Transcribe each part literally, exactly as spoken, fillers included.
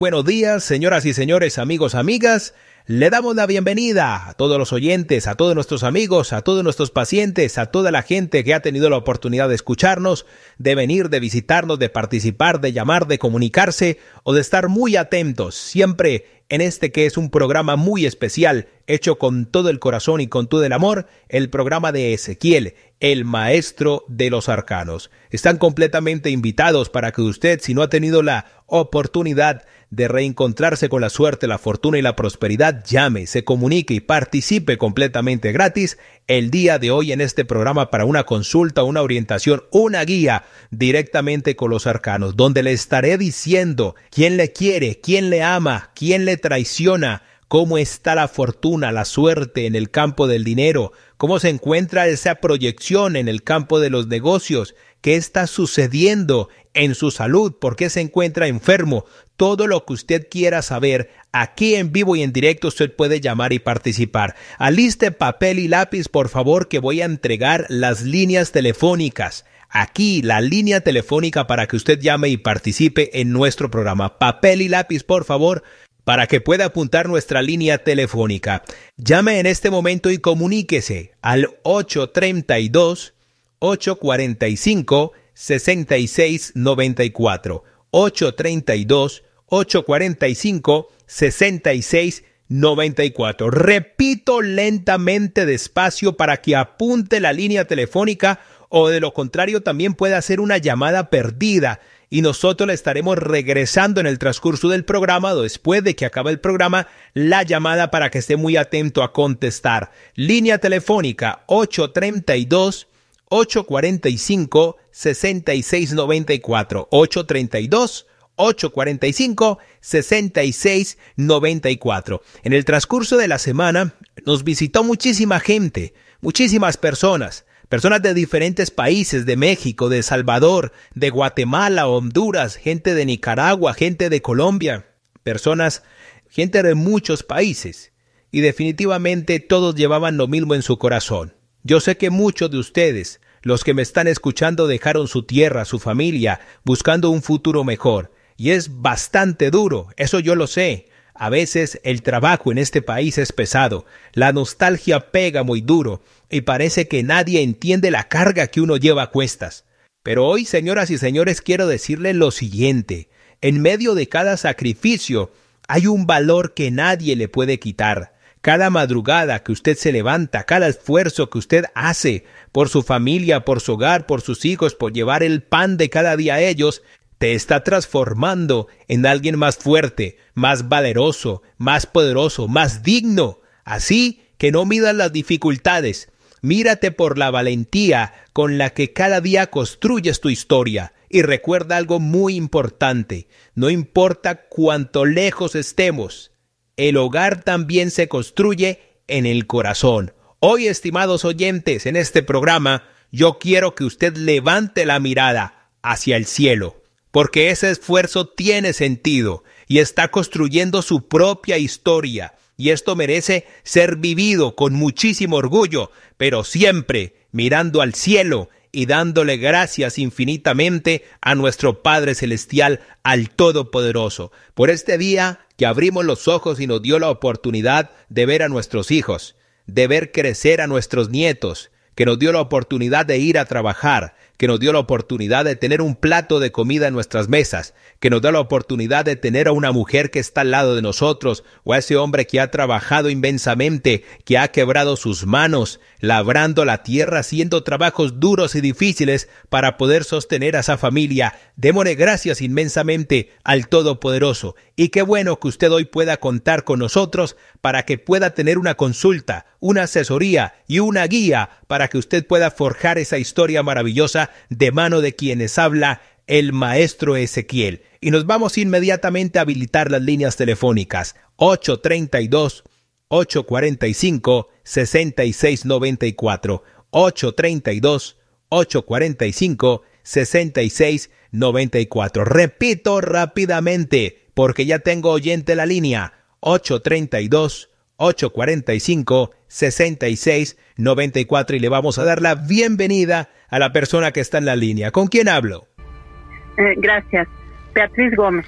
Buenos días, señoras y señores, amigos, amigas. Le damos la bienvenida a todos los oyentes, a todos nuestros amigos, a todos nuestros pacientes, a toda la gente que ha tenido la oportunidad de escucharnos, de venir, de visitarnos, de participar, de llamar, de comunicarse o de estar muy atentos siempre en este que es un programa muy especial, hecho con todo el corazón y con todo el amor, el programa de Ezequiel, el maestro de los arcanos. Están completamente invitados para que usted, si no ha tenido la oportunidad de reencontrarse con la suerte, la fortuna y la prosperidad, llame, se comunique y participe completamente gratis el día de hoy en este programa para una consulta, una orientación, una guía directamente con los arcanos, donde le estaré diciendo quién le quiere, quién le ama, quién le traiciona, cómo está la fortuna, la suerte en el campo del dinero, cómo se encuentra esa proyección en el campo de los negocios, qué está sucediendo en su salud, por qué se encuentra enfermo. Todo lo que usted quiera saber, aquí en vivo y en directo usted puede llamar y participar. Aliste papel y lápiz, por favor, que voy a entregar las líneas telefónicas. Aquí, la línea telefónica para que usted llame y participe en nuestro programa. Papel y lápiz, por favor, para que pueda apuntar nuestra línea telefónica. Llame en este momento y comuníquese al ocho tres dos, ocho cuatro cinco, seis seis nueve cuatro. ocho tres dos, ocho cuatro cinco, seis seis nueve cuatro. Repito lentamente, despacio, para que apunte la línea telefónica o de lo contrario también puede hacer una llamada perdida y nosotros le estaremos regresando en el transcurso del programa o después de que acabe el programa la llamada para que esté muy atento a contestar. Línea telefónica ocho tres dos, ocho cuatro cinco, seis seis nueve cuatro. ocho tres dos, ocho cuatro cinco, seis seis nueve cuatro. En el transcurso de la semana nos visitó muchísima gente, muchísimas personas. Personas de diferentes países, de México, de El Salvador, de Guatemala, Honduras, gente de Nicaragua, gente de Colombia, personas, gente de muchos países. Y definitivamente todos llevaban lo mismo en su corazón. Yo sé que muchos de ustedes, los que me están escuchando, dejaron su tierra, su familia, buscando un futuro mejor. Y es bastante duro, eso yo lo sé. A veces el trabajo en este país es pesado, la nostalgia pega muy duro y parece que nadie entiende la carga que uno lleva a cuestas. Pero hoy, señoras y señores, quiero decirles lo siguiente. En medio de cada sacrificio hay un valor que nadie le puede quitar. Cada madrugada que usted se levanta, cada esfuerzo que usted hace por su familia, por su hogar, por sus hijos, por llevar el pan de cada día a ellos, te está transformando en alguien más fuerte, más valeroso, más poderoso, más digno. Así que no midas las dificultades, mírate por la valentía con la que cada día construyes tu historia. Y recuerda algo muy importante, no importa cuánto lejos estemos, el hogar también se construye en el corazón. Hoy, estimados oyentes, en este programa, yo quiero que usted levante la mirada hacia el cielo. Porque ese esfuerzo tiene sentido y está construyendo su propia historia. Y esto merece ser vivido con muchísimo orgullo, pero siempre mirando al cielo y dándole gracias infinitamente a nuestro Padre Celestial, al Todopoderoso, por este día que abrimos los ojos y nos dio la oportunidad de ver a nuestros hijos, de ver crecer a nuestros nietos, que nos dio la oportunidad de ir a trabajar, que nos dio la oportunidad de tener un plato de comida en nuestras mesas, que nos da la oportunidad de tener a una mujer que está al lado de nosotros, o a ese hombre que ha trabajado inmensamente, que ha quebrado sus manos, labrando la tierra, haciendo trabajos duros y difíciles para poder sostener a esa familia. Démosle gracias inmensamente al Todopoderoso. Y qué bueno que usted hoy pueda contar con nosotros para que pueda tener una consulta, una asesoría y una guía para que usted pueda forjar esa historia maravillosa de mano de quienes habla el maestro Ezequiel. Y nos vamos inmediatamente a habilitar las líneas telefónicas ocho tres dos, ocho cuatro cinco, seis seis nueve cuatro, ocho tres dos, ocho cuatro cinco, seis seis nueve cuatro. Repito rápidamente, porque ya tengo oyente la línea, ocho tres dos, ocho cuatro cinco, seis seis nueve cuatro, y le vamos a dar la bienvenida a la persona que está en la línea. ¿Con quién hablo? Eh, gracias. Beatriz Gómez.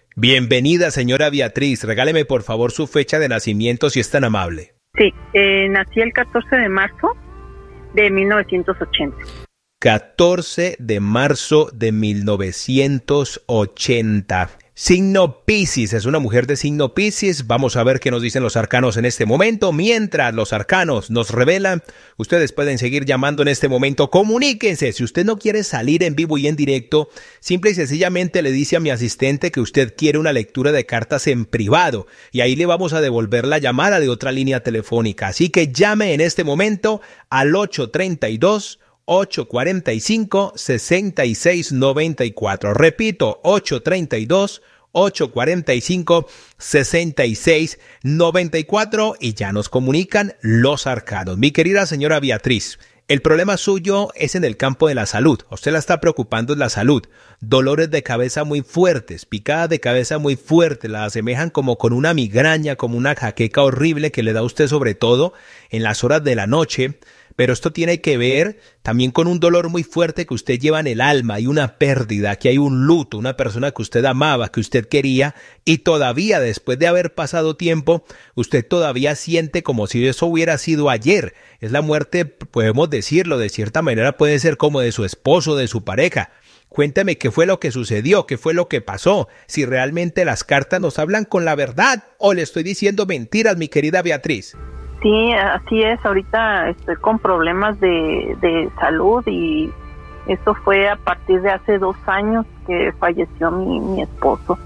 Bienvenida, señora Beatriz. Regáleme, por favor, su fecha de nacimiento, si es tan amable. Sí, eh, nací el catorce de marzo de mil novecientos ochenta. catorce de marzo de mil novecientos ochenta. Signo Piscis, es una mujer de signo Piscis. Vamos a ver qué nos dicen los arcanos en este momento. Mientras los arcanos nos revelan, ustedes pueden seguir llamando en este momento. Comuníquense. Si usted no quiere salir en vivo y en directo, simple y sencillamente le dice a mi asistente que usted quiere una lectura de cartas en privado y ahí le vamos a devolver la llamada de otra línea telefónica. Así que llame en este momento al ocho treinta y dos, ocho cuarenta y cinco, sesenta y seis noventa y cuatro. Repito, ocho treinta y dos, ocho cuarenta y cinco, sesenta y seis noventa y cuatro y ya nos comunican los arcanos. Mi querida señora Beatriz, el problema suyo es en el campo de la salud. A usted la está preocupando la salud. Dolores de cabeza muy fuertes, picadas de cabeza muy fuertes, la asemejan como con una migraña, como una jaqueca horrible que le da a usted sobre todo en las horas de la noche. Pero esto tiene que ver también con un dolor muy fuerte que usted lleva en el alma, hay una pérdida, que hay un luto, una persona que usted amaba, que usted quería y todavía después de haber pasado tiempo, usted todavía siente como si eso hubiera sido ayer. Es la muerte, podemos decirlo, de cierta manera puede ser como de su esposo, de su pareja. Cuénteme qué fue lo que sucedió, qué fue lo que pasó, si realmente las cartas nos hablan con la verdad o le estoy diciendo mentiras, mi querida Beatriz. Sí, así es. Ahorita estoy con problemas de, de salud y eso fue a partir de hace dos años que falleció mi, mi esposo.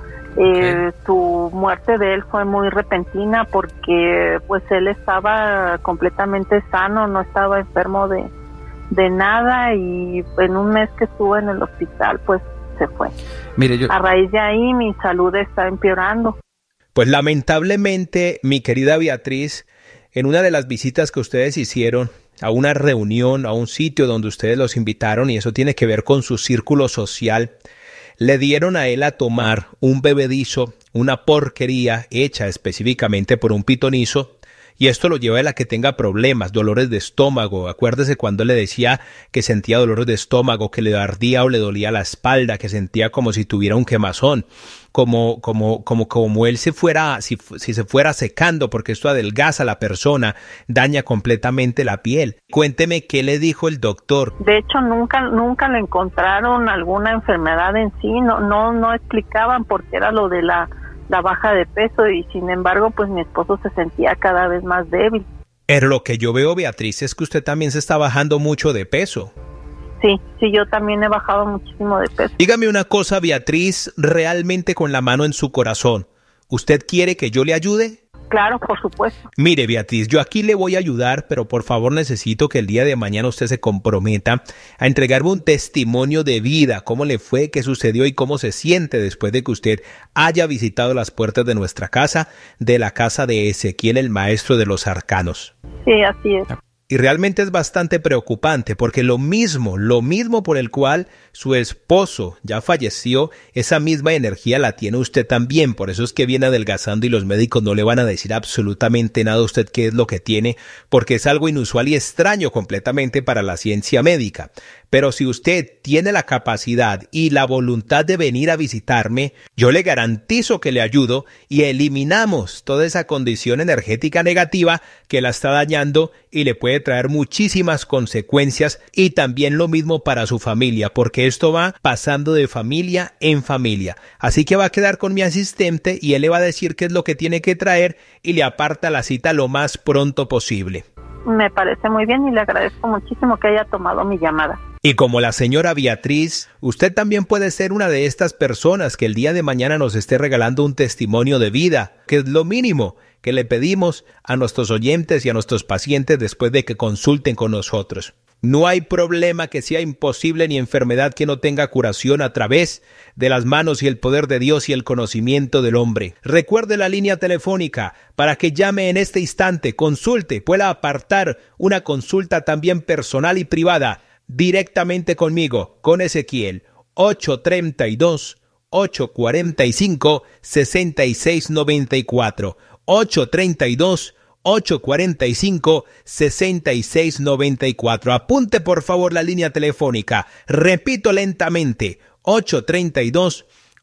Eh, su muerte de él fue muy repentina porque pues él estaba completamente sano, no estaba enfermo de, de nada y en un mes que estuvo en el hospital pues se fue. Mire, yo... A raíz de ahí mi salud está empeorando. Pues lamentablemente, mi querida Beatriz, en una de las visitas que ustedes hicieron a una reunión, a un sitio donde ustedes los invitaron, y eso tiene que ver con su círculo social, le dieron a él a tomar un bebedizo, una porquería hecha específicamente por un pitonizo, y esto lo lleva a la que tenga problemas, dolores de estómago. Acuérdese cuando le decía que sentía dolores de estómago, que le ardía o le dolía la espalda, que sentía como si tuviera un quemazón, como como como como él se fuera si, si se fuera secando, porque esto adelgaza a la persona, daña completamente la piel. Cuénteme qué le dijo el doctor. De hecho, nunca nunca le encontraron alguna enfermedad en sí, no no no explicaban por qué era lo de la la baja de peso y sin embargo pues mi esposo se sentía cada vez más débil. Pero lo que yo veo, Beatriz, es que usted también se está bajando mucho de peso. Sí, sí, yo también he bajado muchísimo de peso. Dígame una cosa, Beatriz, realmente con la mano en su corazón, ¿usted quiere que yo le ayude? Claro, por supuesto. Mire, Beatriz, yo aquí le voy a ayudar, pero por favor necesito que el día de mañana usted se comprometa a entregarme un testimonio de vida, cómo le fue, qué sucedió y cómo se siente después de que usted haya visitado las puertas de nuestra casa, de la casa de Ezequiel, el maestro de los arcanos. Sí, así es. Y realmente es bastante preocupante porque lo mismo, lo mismo por el cual su esposo ya falleció, esa misma energía la tiene usted también. Por eso es que viene adelgazando y los médicos no le van a decir absolutamente nada a usted qué es lo que tiene, porque es algo inusual y extraño completamente para la ciencia médica. Pero si usted tiene la capacidad y la voluntad de venir a visitarme, yo le garantizo que le ayudo y eliminamos toda esa condición energética negativa que la está dañando y le puede traer muchísimas consecuencias, y también lo mismo para su familia, porque esto va pasando de familia en familia. Así que va a quedar con mi asistente y él le va a decir qué es lo que tiene que traer y le aparta la cita lo más pronto posible. Me parece muy bien y le agradezco muchísimo que haya tomado mi llamada. Y como la señora Beatriz, usted también puede ser una de estas personas que el día de mañana nos esté regalando un testimonio de vida, que es lo mínimo que le pedimos a nuestros oyentes y a nuestros pacientes después de que consulten con nosotros. No hay problema que sea imposible ni enfermedad que no tenga curación a través de las manos y el poder de Dios y el conocimiento del hombre. Recuerde la línea telefónica para que llame en este instante, consulte, pueda apartar una consulta también personal y privada directamente conmigo, con Ezequiel, ocho treinta y dos, ocho cuarenta y cinco, sesenta y seis noventa y cuatro, ocho treinta y dos, ocho cuarenta y cinco, sesenta y seis noventa y cuatro. Apunte por favor la línea telefónica. Repito lentamente, ocho treinta y dos,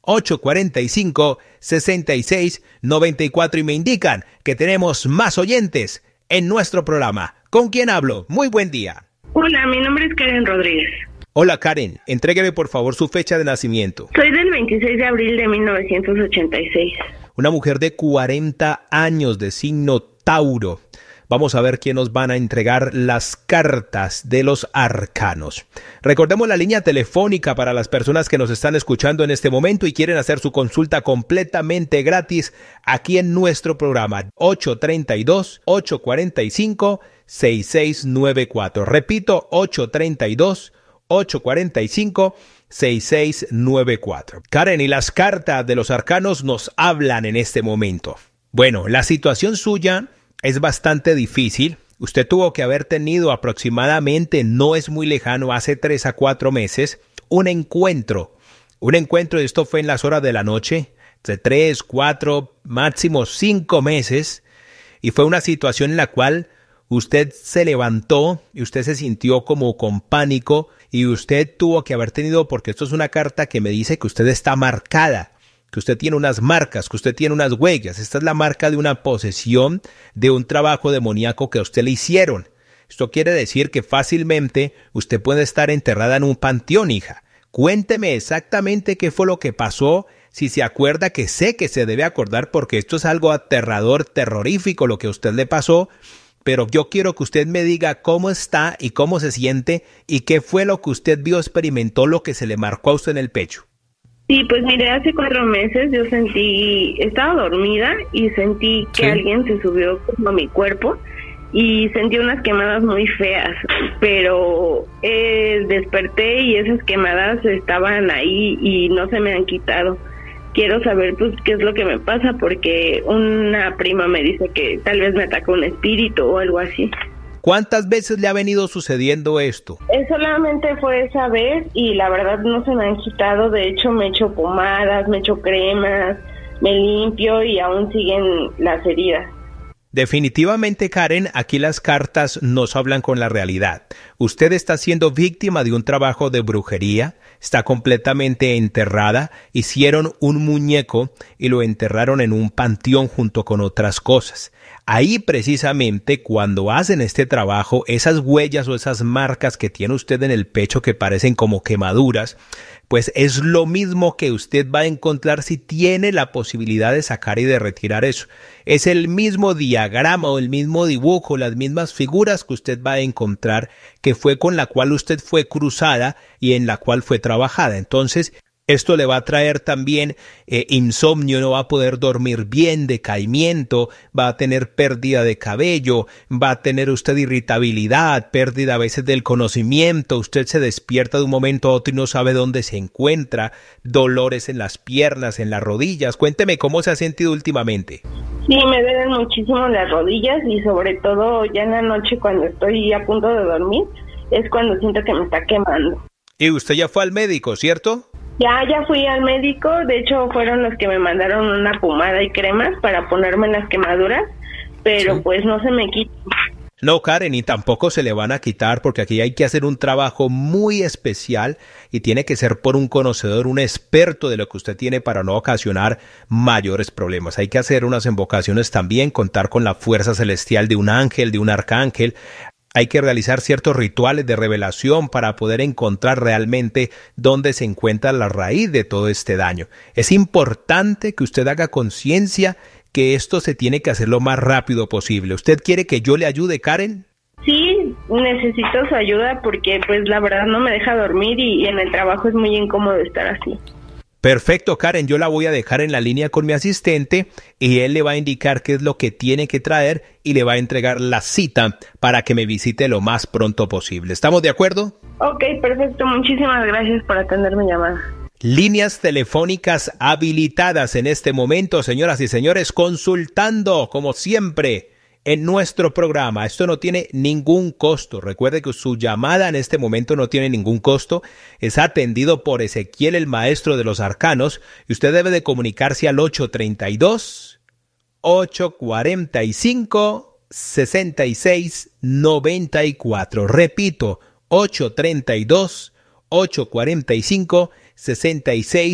ocho cuatro cinco, seis seis nueve cuatro y me indican que tenemos más oyentes en nuestro programa. ¿Con quién hablo? Muy buen día. Hola, mi nombre es Karen Rodríguez. Hola Karen, entrégueme por favor su fecha de nacimiento. Soy del veintiséis de abril de mil novecientos ochenta y seis. Una mujer de cuarenta años de signo Tauro. Vamos a ver quién nos van a entregar las cartas de los arcanos. Recordemos la línea telefónica para las personas que nos están escuchando en este momento y quieren hacer su consulta completamente gratis aquí en nuestro programa. ocho tres dos, ocho cuatro cinco, seis seis nueve cuatro. Repito, ocho tres dos, ocho cuatro cinco, seis seis nueve cuatro. Karen, y las cartas de los arcanos nos hablan en este momento. Bueno, la situación suya es bastante difícil. Usted tuvo que haber tenido aproximadamente, no es muy lejano, hace tres a cuatro meses, un encuentro. Un encuentro, esto fue en las horas de la noche, de tres, cuatro, máximo cinco meses. Y fue una situación en la cual usted se levantó y usted se sintió como con pánico y usted tuvo que haber tenido, porque esto es una carta que me dice que usted está marcada, que usted tiene unas marcas, que usted tiene unas huellas. Esta es la marca de una posesión, de un trabajo demoníaco que a usted le hicieron. Esto quiere decir que fácilmente usted puede estar enterrada en un panteón, hija. Cuénteme exactamente qué fue lo que pasó, si se acuerda, que sé que se debe acordar porque esto es algo aterrador, terrorífico lo que a usted le pasó, pero yo quiero que usted me diga cómo está y cómo se siente y qué fue lo que usted vio, experimentó, lo que se le marcó a usted en el pecho. Sí, pues mire, hace cuatro meses yo sentí, estaba dormida y sentí que ¿Sí? alguien se subió como a mi cuerpo y sentí unas quemadas muy feas, pero eh, desperté y esas quemadas estaban ahí y no se me han quitado. Quiero saber pues qué es lo que me pasa porque una prima me dice que tal vez me atacó un espíritu o algo así. ¿Cuántas veces le ha venido sucediendo esto? Eh, solamente fue esa vez y la verdad no se me han quitado. De hecho me echo pomadas, me echo cremas, me limpio y aún siguen las heridas. Definitivamente, Karen, aquí las cartas nos hablan con la realidad. Usted está siendo víctima de un trabajo de brujería, está completamente enterrada, hicieron un muñeco y lo enterraron en un panteón junto con otras cosas. Ahí precisamente cuando hacen este trabajo, esas huellas o esas marcas que tiene usted en el pecho que parecen como quemaduras, pues es lo mismo que usted va a encontrar si tiene la posibilidad de sacar y de retirar eso. Es el mismo diagrama o el mismo dibujo, las mismas figuras que usted va a encontrar que fue con la cual usted fue cruzada y en la cual fue trabajada. Entonces, esto le va a traer también eh, insomnio, no va a poder dormir bien, decaimiento, va a tener pérdida de cabello, va a tener usted irritabilidad, pérdida a veces del conocimiento, usted se despierta de un momento a otro y no sabe dónde se encuentra, dolores en las piernas, en las rodillas. Cuénteme cómo se ha sentido últimamente. Sí, me duelen muchísimo las rodillas y sobre todo ya en la noche cuando estoy a punto de dormir es cuando siento que me está quemando. Y usted ya fue al médico, ¿cierto? Ya, ya fui al médico, de hecho fueron los que me mandaron una pomada y cremas para ponerme en las quemaduras, pero sí, pues no se me quita. No, Karen, y tampoco se le van a quitar porque aquí hay que hacer un trabajo muy especial y tiene que ser por un conocedor, un experto de lo que usted tiene para no ocasionar mayores problemas. Hay que hacer unas invocaciones también, contar con la fuerza celestial de un ángel, de un arcángel. Hay que realizar ciertos rituales de revelación para poder encontrar realmente dónde se encuentra la raíz de todo este daño. Es importante que usted haga conciencia que esto se tiene que hacer lo más rápido posible. ¿Usted quiere que yo le ayude, Karen? Sí, necesito su ayuda porque pues la verdad no me deja dormir y, y en el trabajo es muy incómodo estar así. Perfecto, Karen, yo la voy a dejar en la línea con mi asistente y él le va a indicar qué es lo que tiene que traer y le va a entregar la cita para que me visite lo más pronto posible. ¿Estamos de acuerdo? Ok, perfecto. Muchísimas gracias por atender mi llamada. Líneas telefónicas habilitadas en este momento, señoras y señores, consultando como siempre en nuestro programa. Esto no tiene ningún costo. Recuerde que su llamada en este momento no tiene ningún costo. Es atendido por Ezequiel, el maestro de los arcanos, y usted debe de comunicarse al ocho tres dos, ocho cuatro cinco, seis seis nueve cuatro. Repito, ocho tres dos, ocho cuatro cinco, seis seis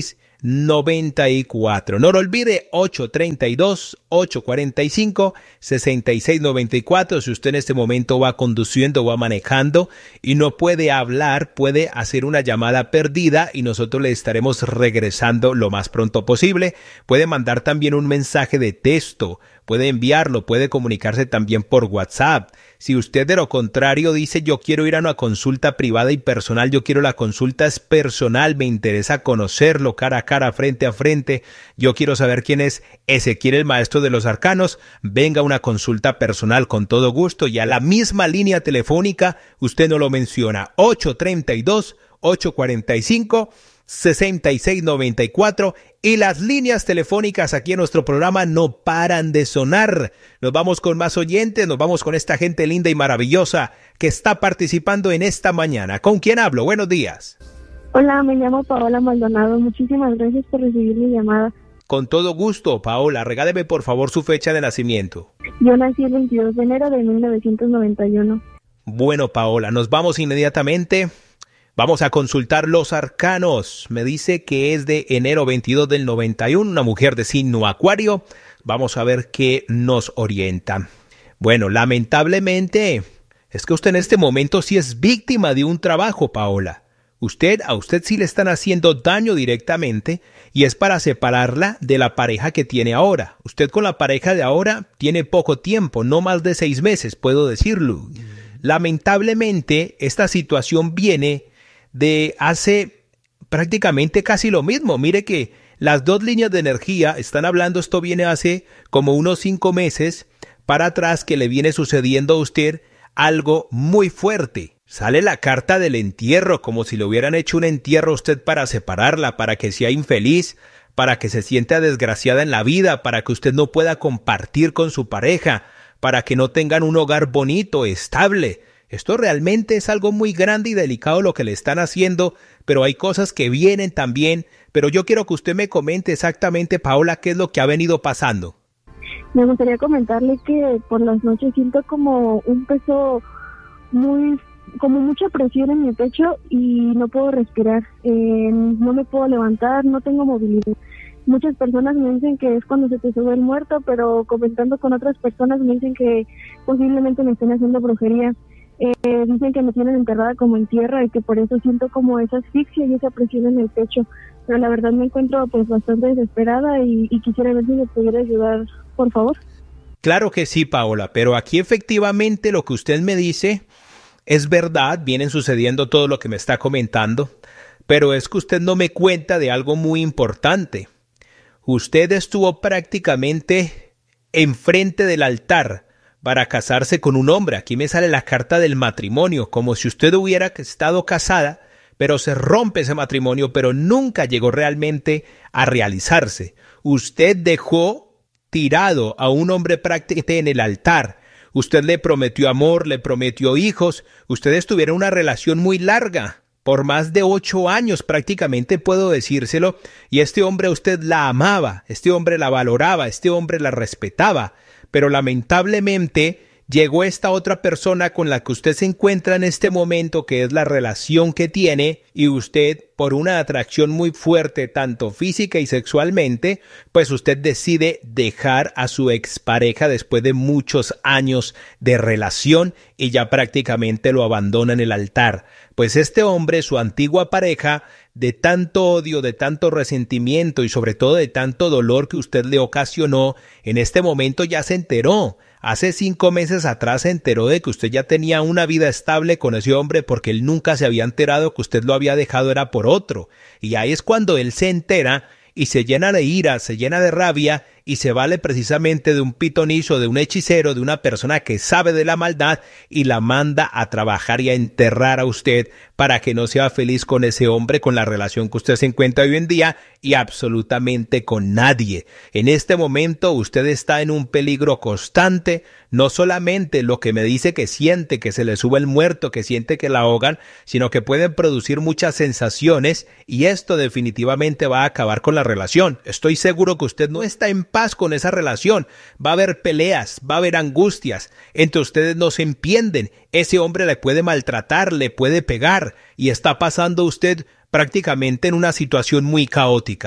noventa y cuatro. No lo olvide, ocho treinta y dos, ocho cuarenta y cinco, sesenta y seis noventa y cuatro. Si usted en este momento va conduciendo o va manejando y no puede hablar, puede hacer una llamada perdida y nosotros le estaremos regresando lo más pronto posible. Puede mandar también un mensaje de texto, puede enviarlo, puede comunicarse también por WhatsApp. Si usted de lo contrario dice yo quiero ir a una consulta privada y personal, yo quiero la consulta es personal, me interesa conocerlo cara a cara, frente a frente, yo quiero saber quién es Ezequiel el maestro de los arcanos, venga a una consulta personal con todo gusto y a la misma línea telefónica, usted no lo menciona, ocho treinta y dos, ocho cuarenta y cinco, sesenta y seis noventa y cuatro y las líneas telefónicas aquí en nuestro programa no paran de sonar. Nos vamos con más oyentes, nos vamos con esta gente linda y maravillosa que está participando en esta mañana. ¿Con quién hablo? Buenos días. Hola, me llamo Paola Maldonado. Muchísimas gracias por recibir mi llamada. Con todo gusto, Paola. Regáleme por favor su fecha de nacimiento. Yo nací el veintidós de enero de mil novecientos noventa y uno. Bueno, Paola, nos vamos inmediatamente. Vamos a consultar los arcanos. Me dice que es de enero veintidós del noventa y uno, una mujer de signo Acuario. Vamos a ver qué nos orienta. Bueno, lamentablemente, es que usted en este momento sí es víctima de un trabajo, Paola. Usted, a usted sí le están haciendo daño directamente y es para separarla de la pareja que tiene ahora. Usted con la pareja de ahora tiene poco tiempo, no más de seis meses, puedo decirlo. Lamentablemente, esta situación viene de hace prácticamente casi lo mismo. Mire que las dos líneas de energía están hablando, esto viene hace como unos cinco meses para atrás que le viene sucediendo a usted algo muy fuerte. Sale la carta del entierro, como si le hubieran hecho un entierro a usted para separarla, para que sea infeliz, para que se sienta desgraciada en la vida, para que usted no pueda compartir con su pareja, para que no tengan un hogar bonito, estable. Esto realmente es algo muy grande y delicado lo que le están haciendo, pero hay cosas que vienen también. Pero yo quiero que usted me comente exactamente, Paola, qué es lo que ha venido pasando. Me gustaría comentarle que por las noches siento como un peso muy, como mucha presión en mi pecho y no puedo respirar. Eh, no me puedo levantar, no tengo movilidad. Muchas personas me dicen que es cuando se te sube el muerto, pero comentando con otras personas me dicen que posiblemente me estén haciendo brujería. Eh, dicen que me tienen enterrada como en tierra y que por eso siento como esa asfixia y esa presión en el pecho, pero la verdad me encuentro pues bastante desesperada y, y quisiera ver si me pudiera ayudar, por favor. Claro que sí, Paola, pero aquí efectivamente lo que usted me dice es verdad, vienen sucediendo todo lo que me está comentando, pero es que usted no me cuenta de algo muy importante. Usted estuvo prácticamente enfrente del altar para casarse con un hombre. Aquí me sale la carta del matrimonio, como si usted hubiera estado casada, pero se rompe ese matrimonio, pero nunca llegó realmente a realizarse. Usted dejó tirado a un hombre prácticamente en el altar. Usted le prometió amor, le prometió hijos. Ustedes tuvieron una relación muy larga, por más de ocho años prácticamente puedo decírselo, y este hombre a usted la amaba, este hombre la valoraba, este hombre la respetaba. Pero lamentablemente llegó esta otra persona con la que usted se encuentra en este momento, que es la relación que tiene, y usted, por una atracción muy fuerte, tanto física y sexualmente, pues usted decide dejar a su expareja después de muchos años de relación y ya prácticamente lo abandona en el altar. Pues este hombre, su antigua pareja, de tanto odio, de tanto resentimiento y sobre todo de tanto dolor que usted le ocasionó, en este momento ya se enteró. Hace cinco meses atrás se enteró de que usted ya tenía una vida estable con ese hombre porque él nunca se había enterado que usted lo había dejado era por otro. Y ahí es cuando él se entera y se llena de ira, se llena de rabia y se vale precisamente de un pitonizo, de un hechicero, de una persona que sabe de la maldad y la manda a trabajar y a enterrar a usted para que no sea feliz con ese hombre, con la relación que usted se encuentra hoy en día y absolutamente con nadie. En este momento usted está en un peligro constante, no solamente lo que me dice que siente que se le sube el muerto, que siente que la ahogan, sino que pueden producir muchas sensaciones y esto definitivamente va a acabar con la relación. Estoy seguro que usted no está en paz con esa relación, va a haber peleas, va a haber angustias, entre ustedes no se entienden, ese hombre le puede maltratar, le puede pegar y está pasando usted prácticamente en una situación muy caótica.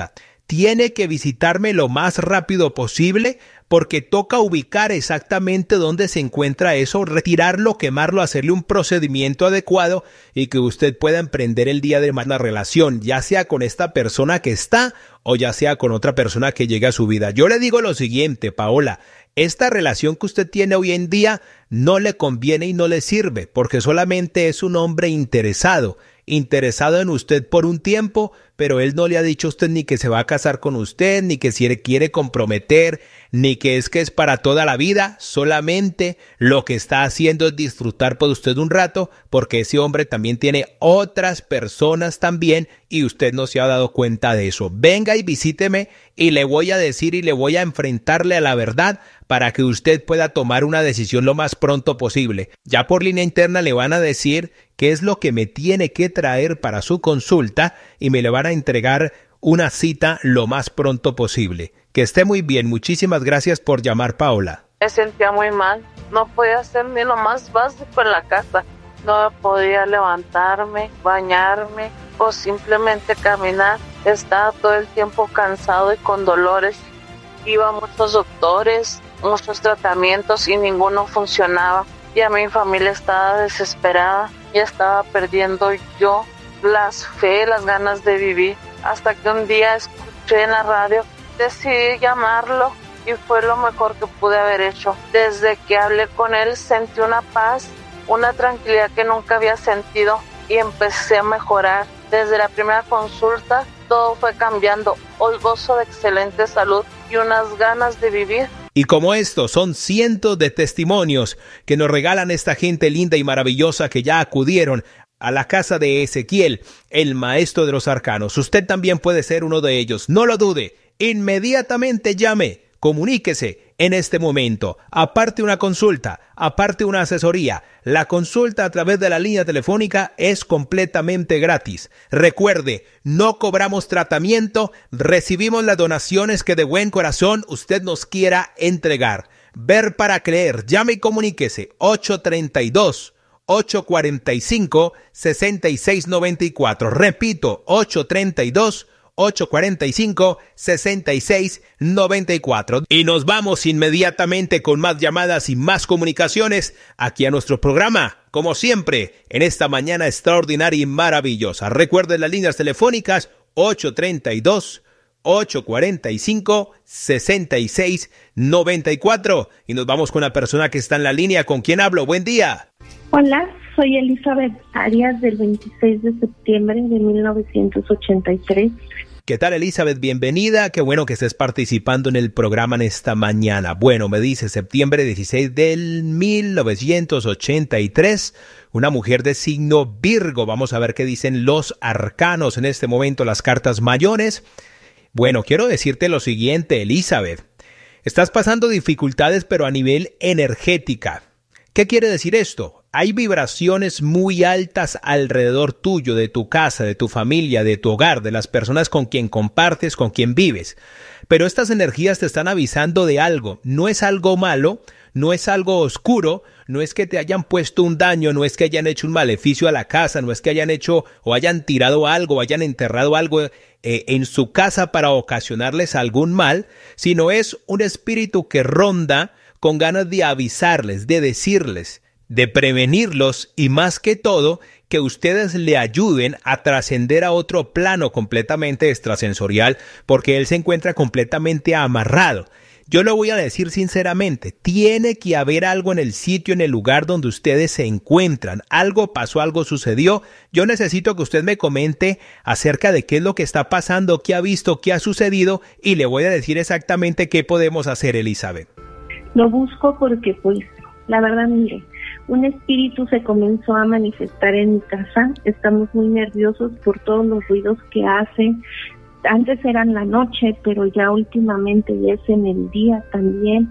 tiene que visitarme lo más rápido posible porque toca ubicar exactamente dónde se encuentra eso, retirarlo, quemarlo, hacerle un procedimiento adecuado y que usted pueda emprender el día de más la relación, ya sea con esta persona que está o ya sea con otra persona que llegue a su vida. Yo le digo lo siguiente, Paola, esta relación que usted tiene hoy en día no le conviene y no le sirve porque solamente es un hombre interesado. interesado en usted por un tiempo, pero él no le ha dicho a usted ni que se va a casar con usted, ni que se quiere comprometer, ni que es que es para toda la vida, solamente lo que está haciendo es disfrutar por usted un rato, porque ese hombre también tiene otras personas también y usted no se ha dado cuenta de eso. Venga y visíteme y le voy a decir y le voy a enfrentarle a la verdad para que usted pueda tomar una decisión lo más pronto posible. Ya por línea interna le van a decir qué es lo que me tiene que traer para su consulta y me le van a entregar una cita lo más pronto posible. Que esté muy bien. Muchísimas gracias por llamar, Paola. Me sentía muy mal. No podía hacer ni lo más básico en la casa. No podía levantarme, bañarme o simplemente caminar. Estaba todo el tiempo cansado y con dolores. Iba a muchos doctores, muchos tratamientos y ninguno funcionaba. Ya mi familia estaba desesperada. Ya estaba perdiendo yo la fe, las ganas de vivir. Hasta que un día escuché en la radio, decidí llamarlo y fue lo mejor que pude haber hecho. Desde que hablé con él sentí una paz, una tranquilidad que nunca había sentido y empecé a mejorar. Desde la primera consulta todo fue cambiando. Hoy gozo de excelente salud y unas ganas de vivir. Y como estos son cientos de testimonios que nos regalan esta gente linda y maravillosa que ya acudieron a la casa de Ezequiel, el maestro de los arcanos. Usted también puede ser uno de ellos. No lo dude. Inmediatamente llame. Comuníquese en este momento. Aparte una consulta, aparte una asesoría. La consulta a través de la línea telefónica es completamente gratis. Recuerde, no cobramos tratamiento, recibimos las donaciones que de buen corazón usted nos quiera entregar. Ver para creer. Llame y comuníquese. ocho tres dos, ocho cuatro cinco, seis seis nueve cuatro. Repito, ocho tres dos, ocho cuatro cinco, seis seis nueve cuatro. Y nos vamos inmediatamente con más llamadas y más comunicaciones aquí a nuestro programa, como siempre, en esta mañana extraordinaria y maravillosa. Recuerden las líneas telefónicas ocho tres dos, ocho cuatro cinco, seis seis nueve cuatro. Y nos vamos con la persona que está en la línea. ¿Con quién hablo? Buen día. Hola, soy Elizabeth Arias del veintiséis de septiembre de mil novecientos ochenta y tres. ¿Qué tal, Elizabeth? Bienvenida. Qué bueno que estés participando en el programa en esta mañana. Bueno, me dice septiembre dieciséis del mil novecientos ochenta y tres, una mujer de signo Virgo. Vamos a ver qué dicen los arcanos en este momento, las cartas mayores. Bueno, quiero decirte lo siguiente, Elizabeth. Estás pasando dificultades, pero a nivel energética. ¿Qué quiere decir esto? Hay vibraciones muy altas alrededor tuyo, de tu casa, de tu familia, de tu hogar, de las personas con quien compartes, con quien vives. Pero estas energías te están avisando de algo. No es algo malo, no es algo oscuro, no es que te hayan puesto un daño, no es que hayan hecho un maleficio a la casa, no es que hayan hecho o hayan tirado algo o hayan enterrado algo eh, en su casa para ocasionarles algún mal, sino es un espíritu que ronda con ganas de avisarles, de decirles, de prevenirlos y más que todo, que ustedes le ayuden a trascender a otro plano completamente extrasensorial porque él se encuentra completamente amarrado. Yo lo voy a decir sinceramente, tiene que haber algo en el sitio, en el lugar donde ustedes se encuentran. Algo pasó, algo sucedió. Yo necesito que usted me comente acerca de qué es lo que está pasando, qué ha visto, qué ha sucedido y le voy a decir exactamente qué podemos hacer, Elizabeth. Lo busco porque, pues, la verdad, mire, un espíritu se comenzó a manifestar en mi casa. Estamos muy nerviosos por todos los ruidos que hace. Antes eran la noche, pero ya últimamente ya es en el día también.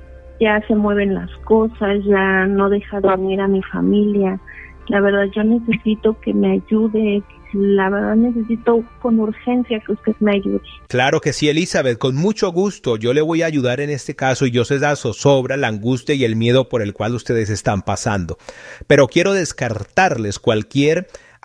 Ya se mueven las cosas, ya no deja dormir a mi familia. La verdad, yo necesito que me ayude. La verdad, necesito con urgencia que usted me ayude. Claro que sí, Elizabeth, con mucho gusto. Yo le voy a ayudar en este caso y yo sé la zozobra, la angustia y el miedo por el cual ustedes están pasando. Pero quiero descartarles cualquier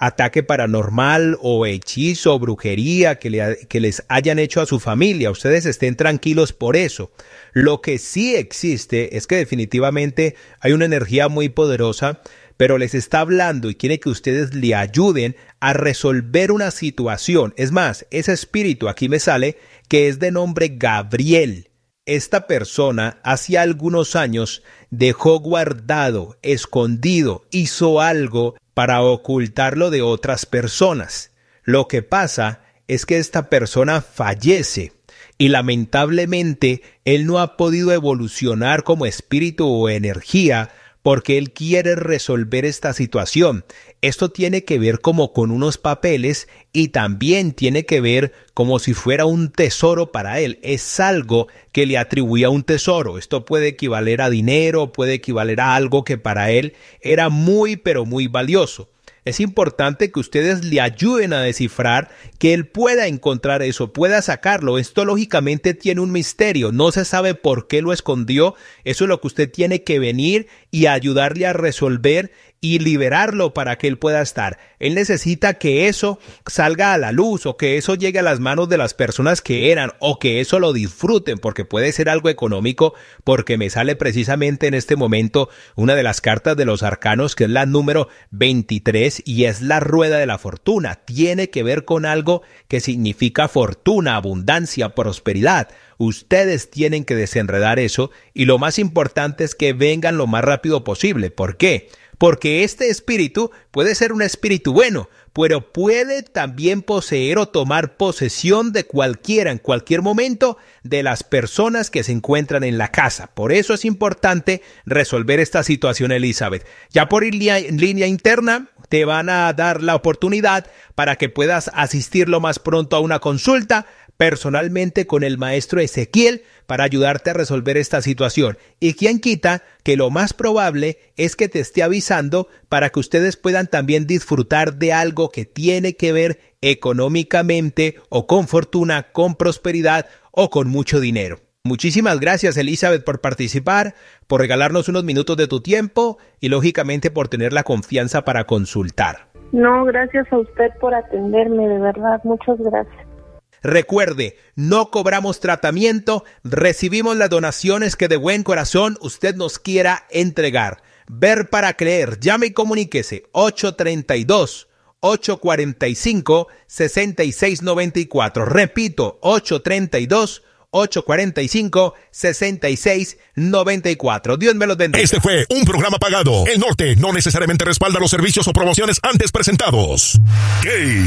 ataque paranormal o hechizo o brujería que, le, que les hayan hecho a su familia. Ustedes estén tranquilos por eso. Lo que sí existe es que definitivamente hay una energía muy poderosa, pero les está hablando y quiere que ustedes le ayuden a resolver una situación. Es más, ese espíritu aquí me sale que es de nombre Gabriel. Esta persona hace algunos años dejó guardado, escondido, hizo algo para ocultarlo de otras personas. Lo que pasa es que esta persona fallece y lamentablemente él no ha podido evolucionar como espíritu o energía porque él quiere resolver esta situación. Esto tiene que ver como con unos papeles y también tiene que ver como si fuera un tesoro para él. Es algo que le atribuía un tesoro. Esto puede equivaler a dinero, puede equivaler a algo que para él era muy pero muy valioso. Es importante que ustedes le ayuden a descifrar, que él pueda encontrar eso, pueda sacarlo. Esto lógicamente tiene un misterio, no se sabe por qué lo escondió. Eso es lo que usted tiene que venir y ayudarle a resolver y liberarlo para que él pueda estar. Él necesita que eso salga a la luz o que eso llegue a las manos de las personas que eran o que eso lo disfruten, porque puede ser algo económico, porque me sale precisamente en este momento una de las cartas de los arcanos que es la número veintitrés y es la rueda de la fortuna. Tiene que ver con algo que significa fortuna, abundancia, prosperidad. Ustedes tienen que desenredar eso y lo más importante es que vengan lo más rápido posible. ¿Por qué? Porque este espíritu puede ser un espíritu bueno, pero puede también poseer o tomar posesión de cualquiera, en cualquier momento, de las personas que se encuentran en la casa. Por eso es importante resolver esta situación, Elizabeth. Ya por línea, línea interna te van a dar la oportunidad para que puedas asistir lo más pronto a una consulta personalmente con el maestro Ezequiel para ayudarte a resolver esta situación. Y quien quita que lo más probable es que te esté avisando para que ustedes puedan también disfrutar de algo que tiene que ver económicamente o con fortuna, con prosperidad o con mucho dinero. Muchísimas gracias, Elizabeth, por participar, por regalarnos unos minutos de tu tiempo y lógicamente por tener la confianza para consultar. No, gracias a usted por atenderme, de verdad, muchas gracias. Recuerde, no cobramos tratamiento, recibimos las donaciones que de buen corazón usted nos quiera entregar. Ver para creer, llame y comuníquese ocho tres dos, ocho cuatro cinco, seis seis nueve cuatro. Repito, ocho tres dos, ocho cuatro cinco, seis seis nueve cuatro. Dios me los bendiga. Este fue un programa pagado. El Norte no necesariamente respalda los servicios o promociones antes presentados. K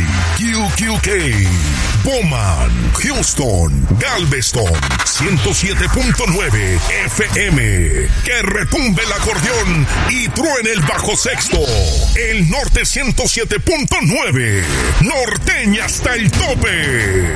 Q Q K, Bowman, Houston, Galveston, ciento siete punto nueve F M. Que retumbe el acordeón y truene el bajo sexto. El Norte ciento siete punto nueve. Norteña hasta el tope.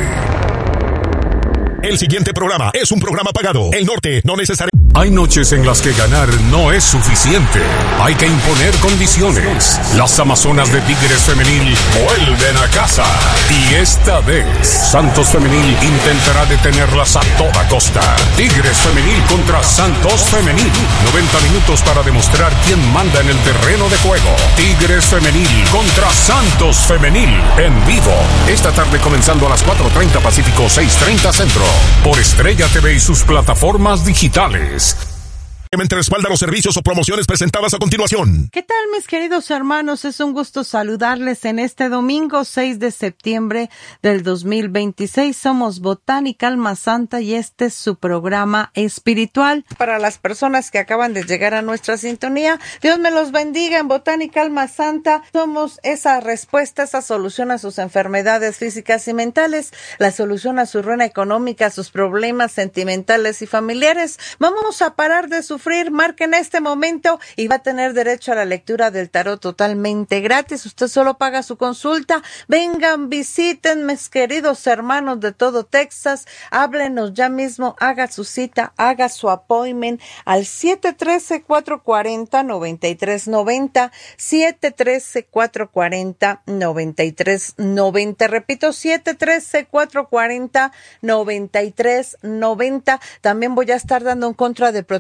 El siguiente programa es un programa pagado. El Norte no necesariamente. Hay noches en las que ganar no es suficiente. Hay que imponer condiciones. Las Amazonas de Tigres Femenil vuelven a casa. Y esta vez, Santos Femenil intentará detenerlas a toda costa. Tigres Femenil contra Santos Femenil. noventa minutos para demostrar quién manda en el terreno de juego. Tigres Femenil contra Santos Femenil. En vivo. Esta tarde comenzando a las cuatro treinta Pacífico, seis treinta Centro. Por Estrella T V y sus plataformas digitales. Respalda los servicios o promociones presentadas a continuación. ¿Qué tal, mis queridos hermanos? Es un gusto saludarles en este domingo seis de septiembre del dos mil veintiséis. Somos Botánica Alma Santa y este es su programa espiritual. Para las personas que acaban de llegar a nuestra sintonía, Dios me los bendiga. En Botánica Alma Santa somos esa respuesta, esa solución a sus enfermedades físicas y mentales, la solución a su ruina económica, a sus problemas sentimentales y familiares. Vamos a parar de sufrir. Marque en este momento y va a tener derecho a la lectura del tarot totalmente gratis. Usted solo paga su consulta. Vengan, visiten, mis queridos hermanos de todo Texas. Háblenos ya mismo, haga su cita, haga su appointment al siete uno tres, cuatro cuatro cero, nueve tres nueve cero, siete uno tres, cuatro cuatro cero, nueve tres nueve cero. Repito, siete uno tres, cuatro cuatro cero, nueve tres nueve cero. También voy a estar dando un contra de protección de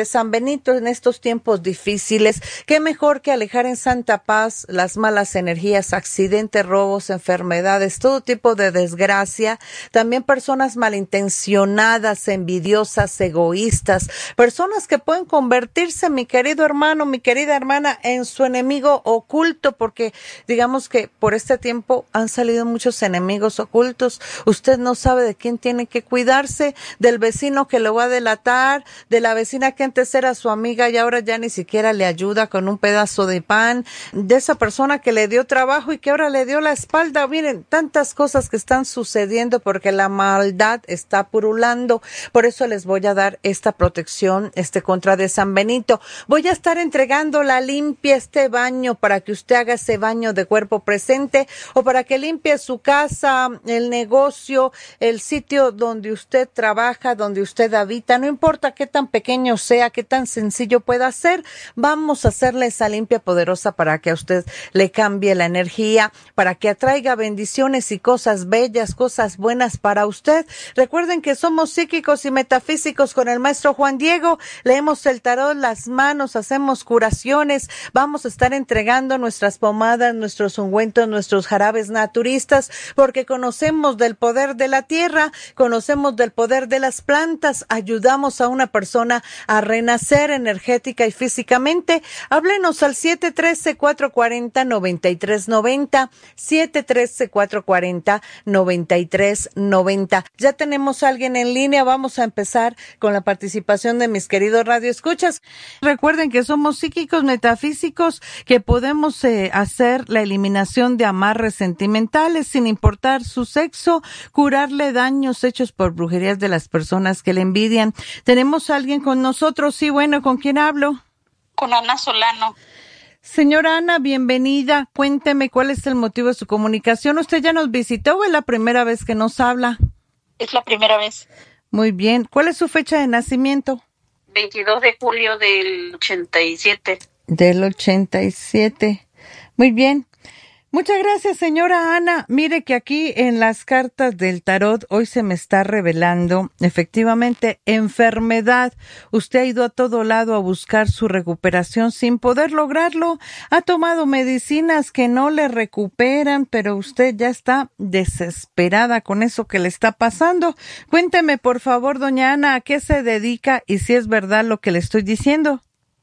de San Benito en estos tiempos difíciles. Qué mejor que alejar en santa paz las malas energías, accidentes, robos, enfermedades, todo tipo de desgracia. También personas malintencionadas, envidiosas, egoístas, personas que pueden convertirse, mi querido hermano, mi querida hermana, en su enemigo oculto, porque digamos que por este tiempo han salido muchos enemigos ocultos. Usted no sabe de quién tiene que cuidarse, del vecino que lo va a delatar, de la vecina que antes era su amiga y ahora ya ni siquiera le ayuda con un pedazo de pan, de esa persona que le dio trabajo y que ahora le dio la espalda. Miren, tantas cosas que están sucediendo porque la maldad está purulando. Por eso les voy a dar esta protección, este contra de San Benito. Voy a estar entregando la limpia, este baño, para que usted haga ese baño de cuerpo presente o para que limpie su casa, el negocio, el sitio donde usted trabaja, donde usted habita. No importa qué tan pequeño sea, qué tan sencillo pueda ser, vamos a hacerle esa limpia poderosa para que a usted le cambie la energía, para que atraiga bendiciones y cosas bellas, cosas buenas para usted. Recuerden que somos psíquicos y metafísicos con el maestro Juan Diego. Leemos el tarot, las manos, hacemos curaciones. Vamos a estar entregando nuestras pomadas, nuestros ungüentos, nuestros jarabes naturistas, porque conocemos del poder de la tierra, conocemos del poder de las plantas, ayudamos a una persona a renacer energética y físicamente. Háblenos al siete uno tres, cuatro cuatro cero, nueve tres nueve cero, siete uno tres, cuatro cuatro cero, nueve tres nueve cero. Ya tenemos a alguien en línea, vamos a empezar con la participación de mis queridos radioescuchas. Recuerden que somos psíquicos metafísicos, que podemos eh, hacer la eliminación de amarres sentimentales sin importar su sexo, curarle daños hechos por brujerías de las personas que le envidian. Tenemos a alguien con nosotros. Sí, bueno, ¿con quién hablo? Con Ana Solano. Señora Ana, bienvenida. Cuénteme cuál es el motivo de su comunicación. ¿Usted ya nos visitó o es la primera vez que nos habla? Es la primera vez. Muy bien. ¿Cuál es su fecha de nacimiento? veintidós de julio del ochenta y siete. Del ochenta y siete. Muy bien. Muchas gracias, señora Ana. Mire que aquí en las cartas del tarot hoy se me está revelando efectivamente enfermedad. Usted ha ido a todo lado a buscar su recuperación sin poder lograrlo. Ha tomado medicinas que no le recuperan, pero usted ya está desesperada con eso que le está pasando. Cuénteme, por favor, doña Ana, ¿a qué se dedica y si es verdad lo que le estoy diciendo?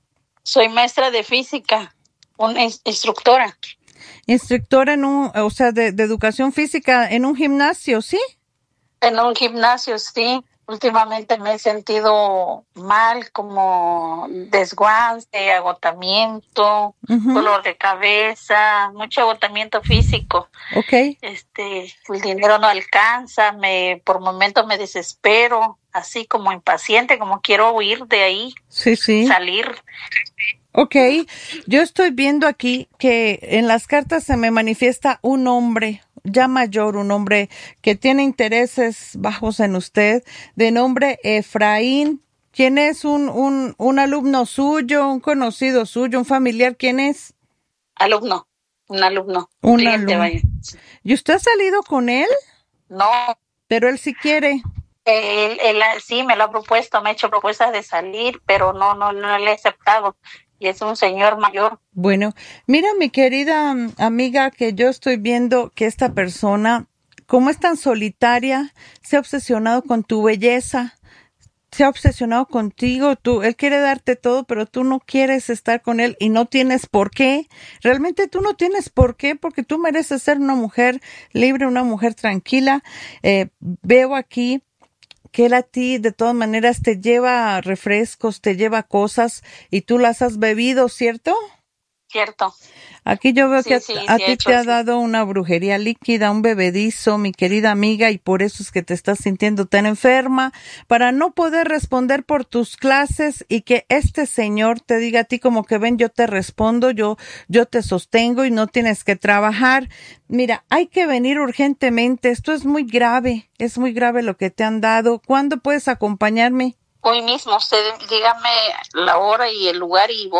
Soy maestra de física, una instructora. Instructora en un, o sea, de, de educación física en un gimnasio, ¿sí? En un gimnasio, sí. Últimamente me he sentido mal, como desguace, agotamiento, uh-huh. dolor de cabeza, mucho agotamiento físico. Okay. Este, el dinero no alcanza, me, por momentos me desespero, así como impaciente, como quiero huir de ahí. Sí, sí. Salir. Okay, yo estoy viendo aquí que en las cartas se me manifiesta un hombre ya mayor, un hombre que tiene intereses bajos en usted, de nombre Efraín. ¿Quién es? ¿Un, un, un alumno suyo, un conocido suyo, un familiar? ¿Quién es? Alumno, un alumno. Un, un cliente, alumno. Vaya. ¿Y usted ha salido con él? No. Pero él sí quiere. Él, él sí me lo ha propuesto, me ha hecho propuestas de salir, pero no, no, no le he aceptado. Y es un señor mayor. Bueno, mira, mi querida amiga, que yo estoy viendo que esta persona, como es tan solitaria, se ha obsesionado con tu belleza, se ha obsesionado contigo. Tú, él quiere darte todo, pero tú no quieres estar con él y no tienes por qué. Realmente tú no tienes por qué, porque tú mereces ser una mujer libre, una mujer tranquila. Eh, veo aquí que él a ti de todas maneras te lleva refrescos, te lleva cosas y tú las has bebido, ¿cierto? Cierto. Aquí yo veo sí, que a, sí, a sí, ti hecho, te ha sí. dado una brujería líquida, un bebedizo, mi querida amiga, y por eso es que te estás sintiendo tan enferma, para no poder responder por tus clases y que este señor te diga a ti como que ven, yo te respondo, yo, yo te sostengo y no tienes que trabajar. Mira, hay que venir urgentemente, esto es muy grave, es muy grave lo que te han dado. ¿Cuándo puedes acompañarme? Hoy mismo, usted dígame la hora y el lugar y voy.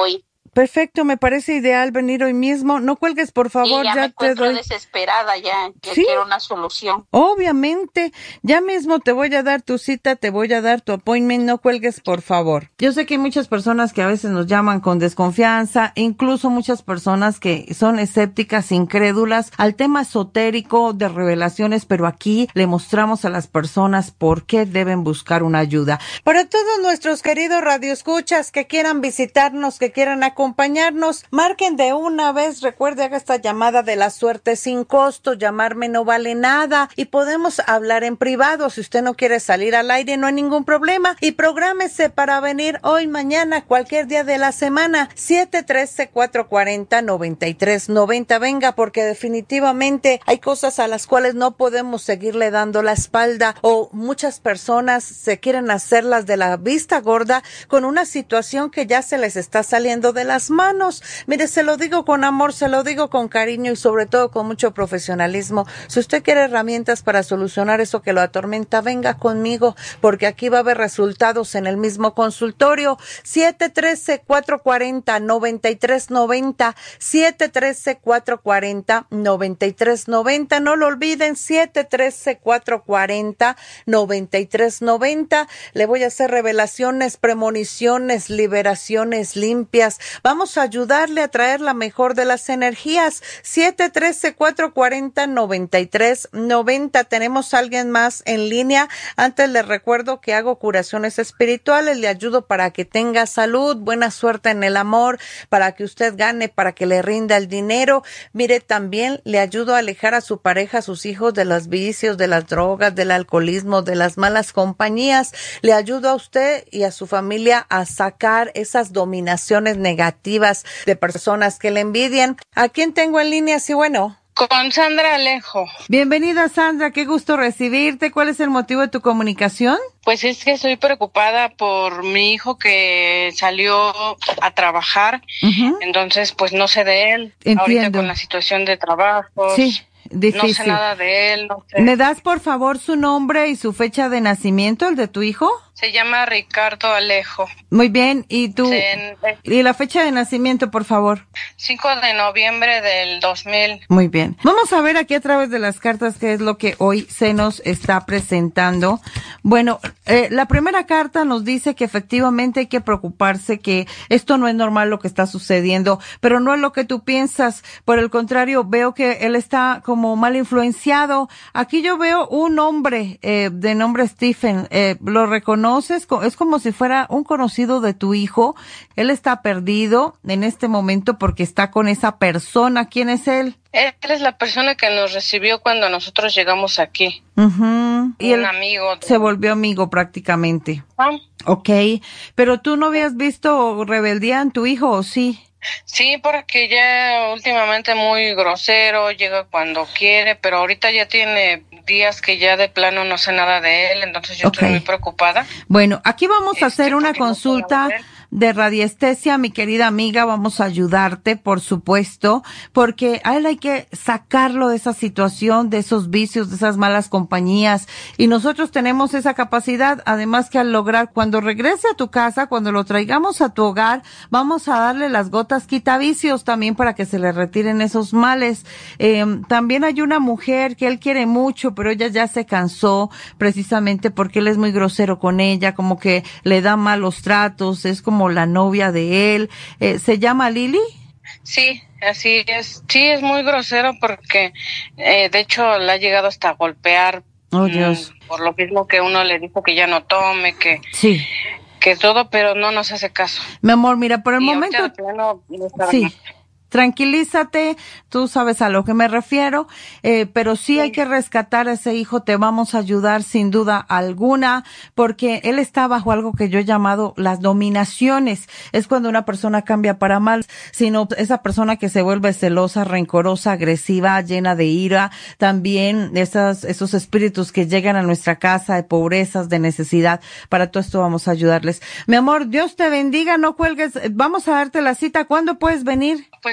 Perfecto, me parece ideal venir hoy mismo. No cuelgues, por favor, sí, ya, ya me te doy. desesperada ya, que ¿Sí? quiero una solución. Obviamente, ya mismo te voy a dar tu cita, te voy a dar tu appointment, no cuelgues, por favor. Yo sé que hay muchas personas que a veces nos llaman con desconfianza, incluso muchas personas que son escépticas, incrédulas al tema esotérico de revelaciones, pero aquí le mostramos a las personas por qué deben buscar una ayuda. Para todos nuestros queridos radioescuchas que quieran visitarnos, que quieran acompañarnos, marquen de una vez, recuerde, haga esta llamada de la suerte sin costo, llamarme no vale nada y podemos hablar en privado. Si usted no quiere salir al aire, no hay ningún problema y prográmese para venir hoy, mañana, cualquier día de la semana. siete uno tres, cuatro cuatro cero, nueve tres nueve cero. Venga, porque definitivamente hay cosas a las cuales no podemos seguirle dando la espalda, o muchas personas se quieren hacerlas de la vista gorda con una situación que ya se les está saliendo de las manos. Mire, se lo digo con amor, se lo digo con cariño y sobre todo con mucho profesionalismo. Si usted quiere herramientas para solucionar eso que lo atormenta, venga conmigo, porque aquí va a haber resultados en el mismo consultorio. siete uno tres, cuatro cuatro cero, nueve tres nueve cero, siete uno tres, cuatro cuatro cero, nueve tres nueve cero. No lo olviden, siete uno tres, cuatro cuatro cero, nueve tres nueve cero. Le voy a hacer revelaciones, premoniciones, liberaciones limpias. Vamos a ayudarle a traer la mejor de las energías. siete uno tres, cuatro cuatro cero, nueve tres nueve cero. Tenemos a alguien más en línea. Antes les recuerdo que hago curaciones espirituales. Le ayudo para que tenga salud, buena suerte en el amor, para que usted gane, para que le rinda el dinero. Mire, también le ayudo a alejar a su pareja, a sus hijos de los vicios, de las drogas, del alcoholismo, de las malas compañías. Le ayudo a usted y a su familia a sacar esas dominaciones negativas de personas que le envidian. ¿A quién tengo en línea? Sí, bueno. Con Sandra Alejo. Bienvenida, Sandra, qué gusto recibirte. ¿Cuál es el motivo de tu comunicación? Pues es que estoy preocupada por mi hijo que salió a trabajar, uh-huh. Entonces pues no sé de él. Entiendo. Ahorita con la situación de trabajo. Sí. Difícil. No sé nada de él, no sé. ¿Me das por favor su nombre y su fecha de nacimiento, el de tu hijo? Se llama Ricardo Alejo. Muy bien, ¿y tú? Sí. ¿Y la fecha de nacimiento, por favor? cinco de noviembre del dos mil. Muy bien. Vamos a ver aquí a través de las cartas qué es lo que hoy se nos está presentando. Bueno, eh, la primera carta nos dice que efectivamente hay que preocuparse, que esto no es normal lo que está sucediendo, pero no es lo que tú piensas. Por el contrario, veo que él está como mal influenciado. Aquí yo veo un hombre eh, de nombre Stephen, eh, lo reconozco. Es como si fuera un conocido de tu hijo. Él está perdido en este momento porque está con esa persona. ¿Quién es él? Él es la persona que nos recibió cuando nosotros llegamos aquí. Uh-huh. Y un él amigo. De... se volvió amigo prácticamente. Ah. Ok, pero tú no habías visto rebeldía en tu hijo, ¿o sí? Sí, porque ya últimamente muy grosero, llega cuando quiere, pero ahorita ya tiene días que ya de plano no sé nada de él, entonces yo okay. estoy muy preocupada. Bueno, aquí vamos a hacer este, una consulta de radiestesia, mi querida amiga, vamos a ayudarte, por supuesto, porque a él hay que sacarlo de esa situación, de esos vicios, de esas malas compañías, y nosotros tenemos esa capacidad, además que al lograr, cuando regrese a tu casa, cuando lo traigamos a tu hogar, vamos a darle las gotas quitavicios también para que se le retiren esos males. Eh, también hay una mujer que él quiere mucho, pero ella ya se cansó, precisamente porque él es muy grosero con ella, como que le da malos tratos, es como la novia de él. Eh, ¿se llama Lili? Sí, así es. Sí, es muy grosero porque eh, de hecho le ha llegado hasta a golpear. Oh, Dios. Mmm, por lo mismo que uno le dijo que ya no tome, que sí, que todo, pero no nos hace caso. Mi amor, mira, por el y momento de plano, no sí. Tranquilízate, tú sabes a lo que me refiero, eh, pero sí, sí hay que rescatar a ese hijo, te vamos a ayudar sin duda alguna, porque él está bajo algo que yo he llamado las dominaciones. Es cuando una persona cambia para mal, sino esa persona que se vuelve celosa, rencorosa, agresiva, llena de ira, también esas, esos espíritus que llegan a nuestra casa de pobrezas, de necesidad. Para todo esto vamos a ayudarles. Mi amor, Dios te bendiga, no cuelgues, vamos a darte la cita. ¿Cuándo puedes venir? Pues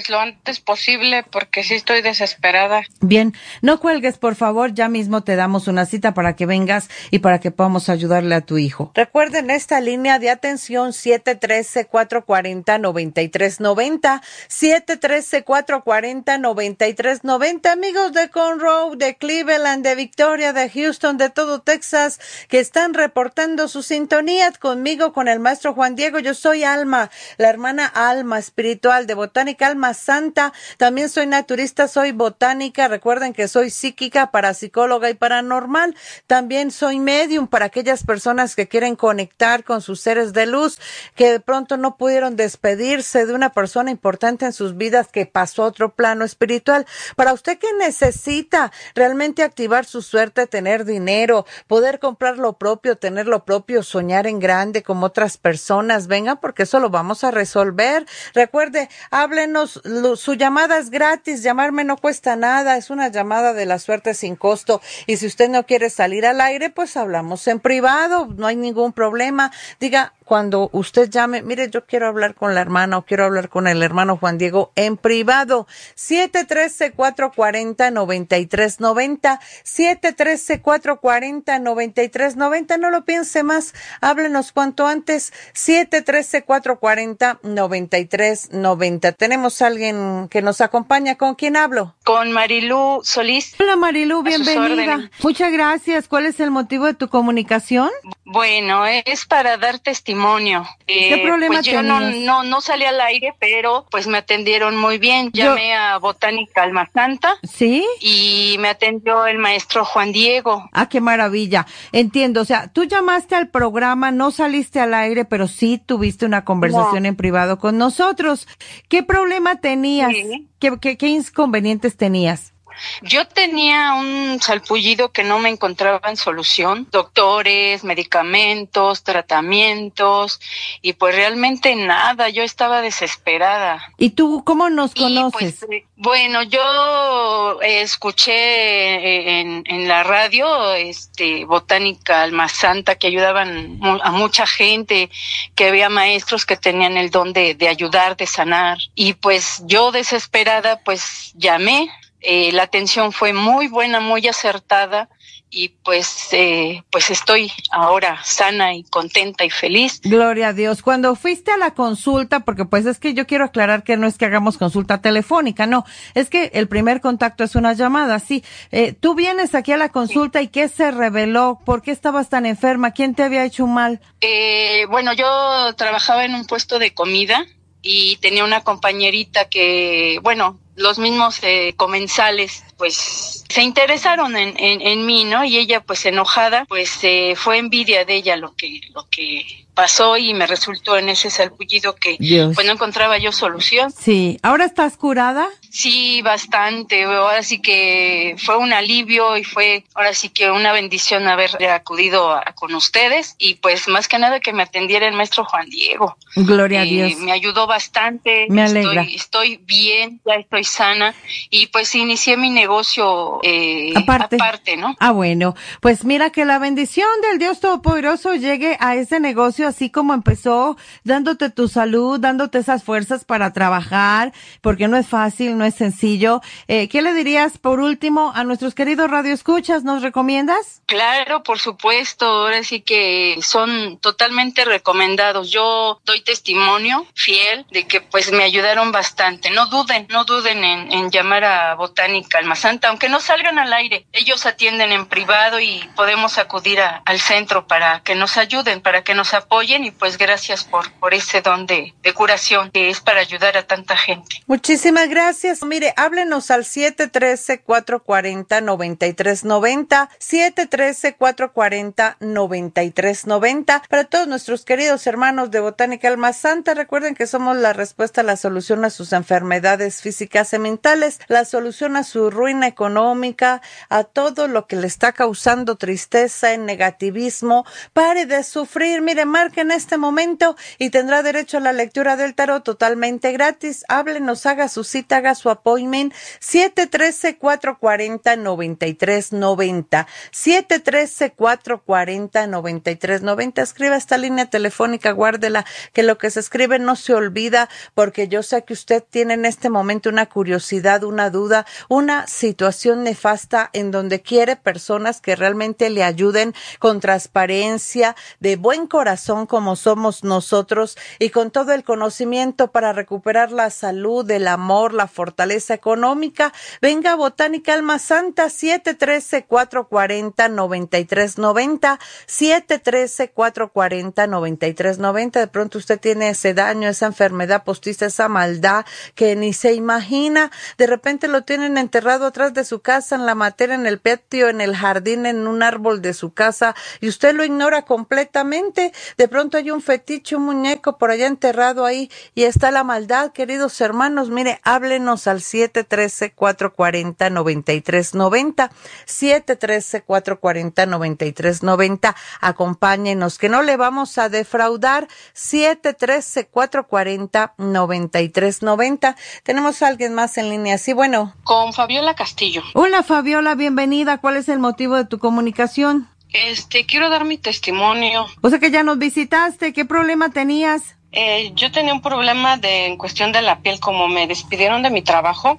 pues lo antes posible, porque sí estoy desesperada. Bien, no cuelgues, por favor, ya mismo te damos una cita para que vengas y para que podamos ayudarle a tu hijo. Recuerden esta línea de atención siete uno tres, cuatro cuatro cero, nueve tres nueve cero, siete uno tres, cuatro cuatro cero, nueve tres nueve cero, amigos de Conroe, de Cleveland, de Victoria, de Houston, de todo Texas, que están reportando su sintonía conmigo, con el maestro Juan Diego. Yo soy Alma, la hermana Alma espiritual de Botánica Alma Santa. También soy naturista, soy botánica. Recuerden que soy psíquica, parapsicóloga y paranormal. También soy medium para aquellas personas que quieren conectar con sus seres de luz, que de pronto no pudieron despedirse de una persona importante en sus vidas que pasó a otro plano espiritual. Para usted que necesita realmente activar su suerte, tener dinero, poder comprar lo propio, tener lo propio, soñar en grande como otras personas, venga, porque eso lo vamos a resolver. Recuerde, háblenos, lo, su llamada es gratis, llamarme no cuesta nada, es una llamada de la suerte sin costo, y si usted no quiere salir al aire, pues hablamos en privado, no hay ningún problema. Diga, cuando usted llame, mire, yo quiero hablar con la hermana o quiero hablar con el hermano Juan Diego en privado. siete uno tres, cuatro cuatro cero, nueve tres nueve cero, siete uno tres, cuatro cuatro cero, nueve tres nueve cero, no lo piense más, háblenos cuanto antes, siete uno tres, cuatro cuatro cero, nueve tres nueve cero. Tenemos a alguien que nos acompaña. ¿Con quién hablo? Con Marilú Solís. Hola Marilú, bienvenida. Muchas gracias. ¿Cuál es el motivo de tu comunicación? Bueno, es para dar testimonio. ¿Qué eh, problema pues yo no, no, no salí al aire, pero pues me atendieron muy bien. Llamé yo... a Botánica Alma Santa. ¿Sí? Y me atendió el maestro Juan Diego. Ah, qué maravilla. Entiendo, o sea, tú llamaste al programa, no saliste al aire, pero sí tuviste una conversación no. en privado con nosotros. ¿Qué problema tenías? Sí. ¿Qué, qué, qué inconvenientes tenías? Yo tenía un salpullido que no me encontraba en solución, doctores, medicamentos, tratamientos, y pues realmente nada, yo estaba desesperada. ¿Y tú cómo nos conoces? Y pues, bueno, yo escuché en, en la radio este Botánica Alma Santa, que ayudaban a mucha gente, que había maestros que tenían el don de, de ayudar, de sanar, y pues yo desesperada pues llamé. Eh, la atención fue muy buena, muy acertada, y pues eh, pues estoy ahora sana y contenta y feliz. Gloria a Dios. Cuando fuiste a la consulta, porque pues es que yo quiero aclarar que no es que hagamos consulta telefónica, no, es que el primer contacto es una llamada, sí. Eh, tú vienes aquí a la consulta, sí. ¿Y qué se reveló? ¿Por qué estabas tan enferma? ¿Quién te había hecho mal? Eh, bueno, yo trabajaba en un puesto de comida y tenía una compañerita que, bueno, los mismos eh, comensales pues se interesaron en, en, en mí, ¿no? Y ella pues enojada, pues eh, fue envidia de ella lo que lo que pasó, y me resultó en ese salpullido que Dios. Pues no encontraba yo solución. Sí, ¿ahora estás curada? Sí, bastante. Ahora sí que fue un alivio y fue ahora sí que una bendición haber acudido a, con ustedes, y pues más que nada que me atendiera el maestro Juan Diego. Gloria eh, a Dios. Me ayudó bastante. Me alegra. Estoy, estoy bien, ya estoy sana, y pues inicié mi negocio eh, aparte. aparte, ¿no? Ah, bueno, pues mira, que la bendición del Dios Todopoderoso llegue a ese negocio así como empezó, dándote tu salud, dándote esas fuerzas para trabajar, porque no es fácil, no es sencillo. Eh, ¿qué le dirías por último a nuestros queridos radioescuchas? ¿Nos recomiendas? Claro, por supuesto, ahora sí que son totalmente recomendados. Yo doy testimonio fiel de que pues me ayudaron bastante. No duden, no duden en, en llamar a Botánica Alma Santa, aunque no salgan al aire. Ellos atienden en privado y podemos acudir a, al centro para que nos ayuden, para que nos apoyen, y pues gracias por, por ese don de, de curación que es para ayudar a tanta gente. Muchísimas gracias. Mire, háblenos al siete uno tres, cuatro cuatro cero, nueve tres nueve cero, siete uno tres, cuatro cuatro cero, nueve tres nueve cero. Para todos nuestros queridos hermanos de Botánica Alma Santa, recuerden que somos la respuesta, la solución a sus enfermedades físicas y mentales, la solución a su ruina económica, a todo lo que le está causando tristeza, negativismo. Pare de sufrir. Mire, marque marque en este momento y tendrá derecho a la lectura del tarot totalmente gratis. Háblenos, haga su cita, haga su appointment. siete uno tres, cuatro cuatro cero, nueve tres nueve cero. siete uno tres, cuatro cuatro cero, nueve tres nueve cero. Escriba esta línea telefónica, guárdela, que lo que se escribe no se olvida, porque yo sé que usted tiene en este momento una curiosidad, una duda, una situación nefasta en donde quiere personas que realmente le ayuden con transparencia, de buen corazón como somos nosotros y con todo el conocimiento para recuperar la salud, el amor, la fortaleza económica. Venga a Botánica Alma Santa, siete uno tres, cuatro cuatro cero, nueve tres nueve cero, siete uno tres, cuatro cuatro cero, nueve tres nueve cero. De pronto usted tiene ese daño, esa enfermedad postiza, esa maldad que ni se imagina. De repente lo tienen enterrado atrás de su casa, en la matera, en el patio, en el jardín, en un árbol de su casa, y usted lo ignora completamente. De pronto hay un fetiche, un muñeco por allá enterrado ahí, y está la maldad. Queridos hermanos, mire, háblenos al siete uno tres, cuatro cuatro cero, nueve tres nueve cero, siete uno tres, cuatro cuatro cero, nueve tres nueve cero. Acompáñenos, que no le vamos a defraudar. siete uno tres, cuatro cuatro cero, nueve tres nueve cero. Tenemos a alguien más en línea. Sí, bueno. Con Fabiola Castillo. Hola, Fabiola, bienvenida. ¿Cuál es el motivo de tu comunicación? Este, quiero dar mi testimonio. O sea que ya nos visitaste. ¿Qué problema tenías? Eh, yo tenía un problema de en cuestión de la piel, como me despidieron de mi trabajo,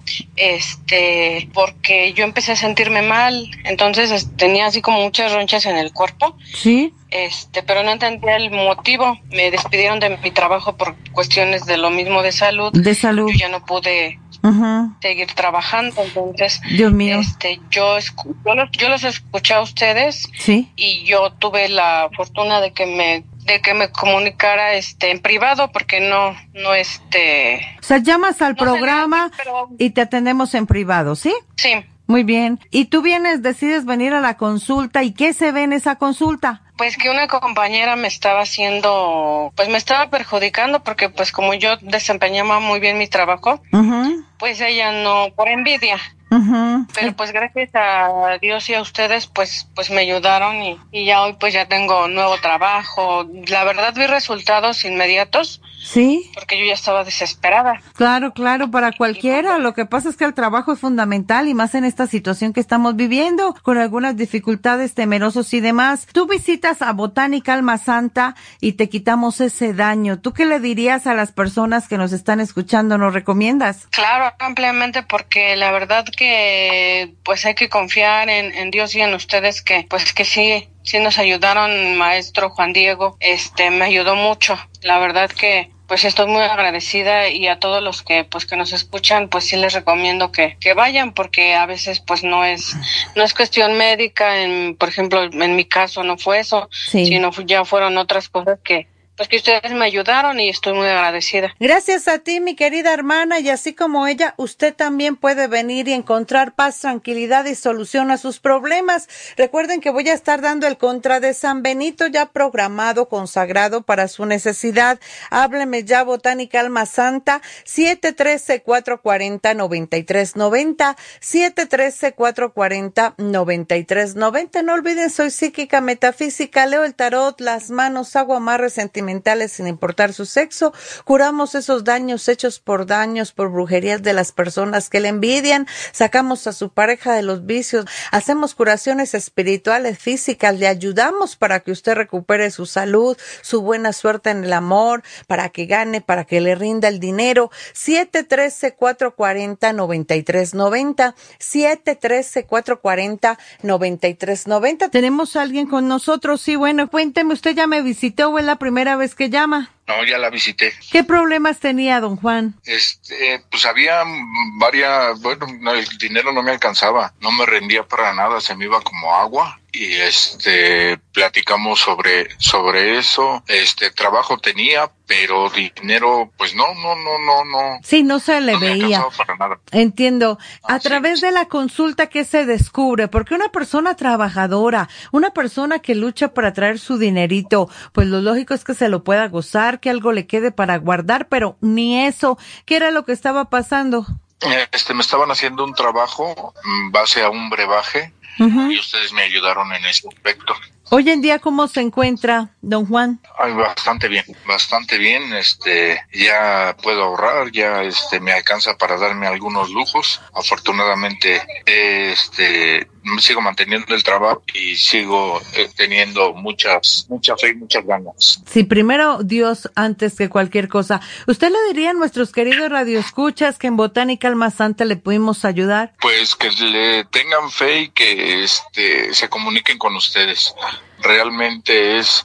este, porque yo empecé a sentirme mal, entonces este, tenía así como muchas ronchas en el cuerpo. Sí. Este, pero no entendía el motivo. Me despidieron de mi trabajo por cuestiones de lo mismo de salud. De salud. Yo ya no pude uh-huh. seguir trabajando, entonces, Dios mío. este, yo, escu- yo, los, yo los escuché a ustedes. Sí. Y yo tuve la fortuna de que me de que me comunicara este en privado, porque no no este o sea, llamas al no programa sé, pero... y te atendemos en privado, ¿sí? Sí. Muy bien. ¿Y tú vienes, decides venir a la consulta, y qué se ve en esa consulta? Pues que una compañera me estaba haciendo, pues me estaba perjudicando, porque pues como yo desempeñaba muy bien mi trabajo, uh-huh. pues ella no, por envidia. Uh-huh. Pero pues gracias a Dios y a ustedes pues pues me ayudaron y, y ya hoy pues ya tengo nuevo trabajo. La verdad vi resultados inmediatos. Sí. Porque yo ya estaba desesperada. Claro, claro, para cualquiera. Lo que pasa es que el trabajo es fundamental, y más en esta situación que estamos viviendo, con algunas dificultades, temerosos y demás. Tú visitas a Botánica Alma Santa y te quitamos ese daño. ¿Tú qué le dirías a las personas que nos están escuchando? ¿Nos recomiendas? Claro, ampliamente, porque la verdad que pues hay que confiar en, en Dios y en ustedes, que pues que sí, sí nos ayudaron. Maestro Juan Diego, este, me ayudó mucho. La verdad que pues estoy muy agradecida, y a todos los que pues que nos escuchan, pues sí les recomiendo que que vayan, porque a veces pues no es no es cuestión médica. En, por ejemplo, en mi caso no fue eso, sí. sino ya fueron otras cosas que pues que ustedes me ayudaron, y estoy muy agradecida. Gracias a ti, mi querida hermana, y así como ella, usted también puede venir y encontrar paz, tranquilidad y solución a sus problemas. Recuerden que voy a estar dando el contra de San Benito ya programado, consagrado para su necesidad. Hábleme ya, Botánica Alma Santa, siete uno tres, cuatro cuatro cero, nueve tres nueve cero, siete uno tres, cuatro cuatro cero, nueve tres nueve cero. No olviden, soy psíquica metafísica, leo el tarot, las manos, hago amarres sentimentales sin importar su sexo. Curamos esos daños hechos por daños, por brujerías de las personas que le envidian. Sacamos a su pareja de los vicios. Hacemos curaciones espirituales, físicas. Le ayudamos para que usted recupere su salud, su buena suerte en el amor, para que gane, para que le rinda el dinero. siete uno tres, cuatro cuatro cero, nueve tres nueve cero, siete uno tres, cuatro cuatro cero, nueve tres nueve cero. Tenemos a alguien con nosotros. Sí, bueno, cuénteme, usted ya me visitó o es la primera vez que llama. No, ya la visité. ¿Qué problemas tenía, don Juan? Este, pues había varias, bueno, no, el dinero no me alcanzaba, no me rendía para nada, se me iba como agua. Y este, platicamos sobre, sobre eso. Este, trabajo tenía, pero dinero, pues no, no, no, no, no. Sí, no se le no veía. Me para nada. Entiendo. A Ah, través sí. de la consulta, ¿qué se descubre? Porque una persona trabajadora, una persona que lucha para traer su dinerito, pues lo lógico es que se lo pueda gozar, que algo le quede para guardar, pero ni eso. ¿Qué era lo que estaba pasando? Este, me estaban haciendo un trabajo en base a un brebaje. Uh-huh. Y ustedes me ayudaron en ese aspecto. Hoy en día, ¿cómo se encuentra, don Juan? Ay, bastante bien, bastante bien. Este, ya puedo ahorrar, ya este me alcanza para darme algunos lujos. Afortunadamente, este, sigo manteniendo el trabajo y sigo eh, teniendo muchas, mucha fe y muchas ganas. Sí, primero Dios antes que cualquier cosa. ¿Usted le diría a nuestros queridos radioescuchas que en Botánica Alma Santa le pudimos ayudar? Pues que le tengan fe y que este se comuniquen con ustedes. Realmente es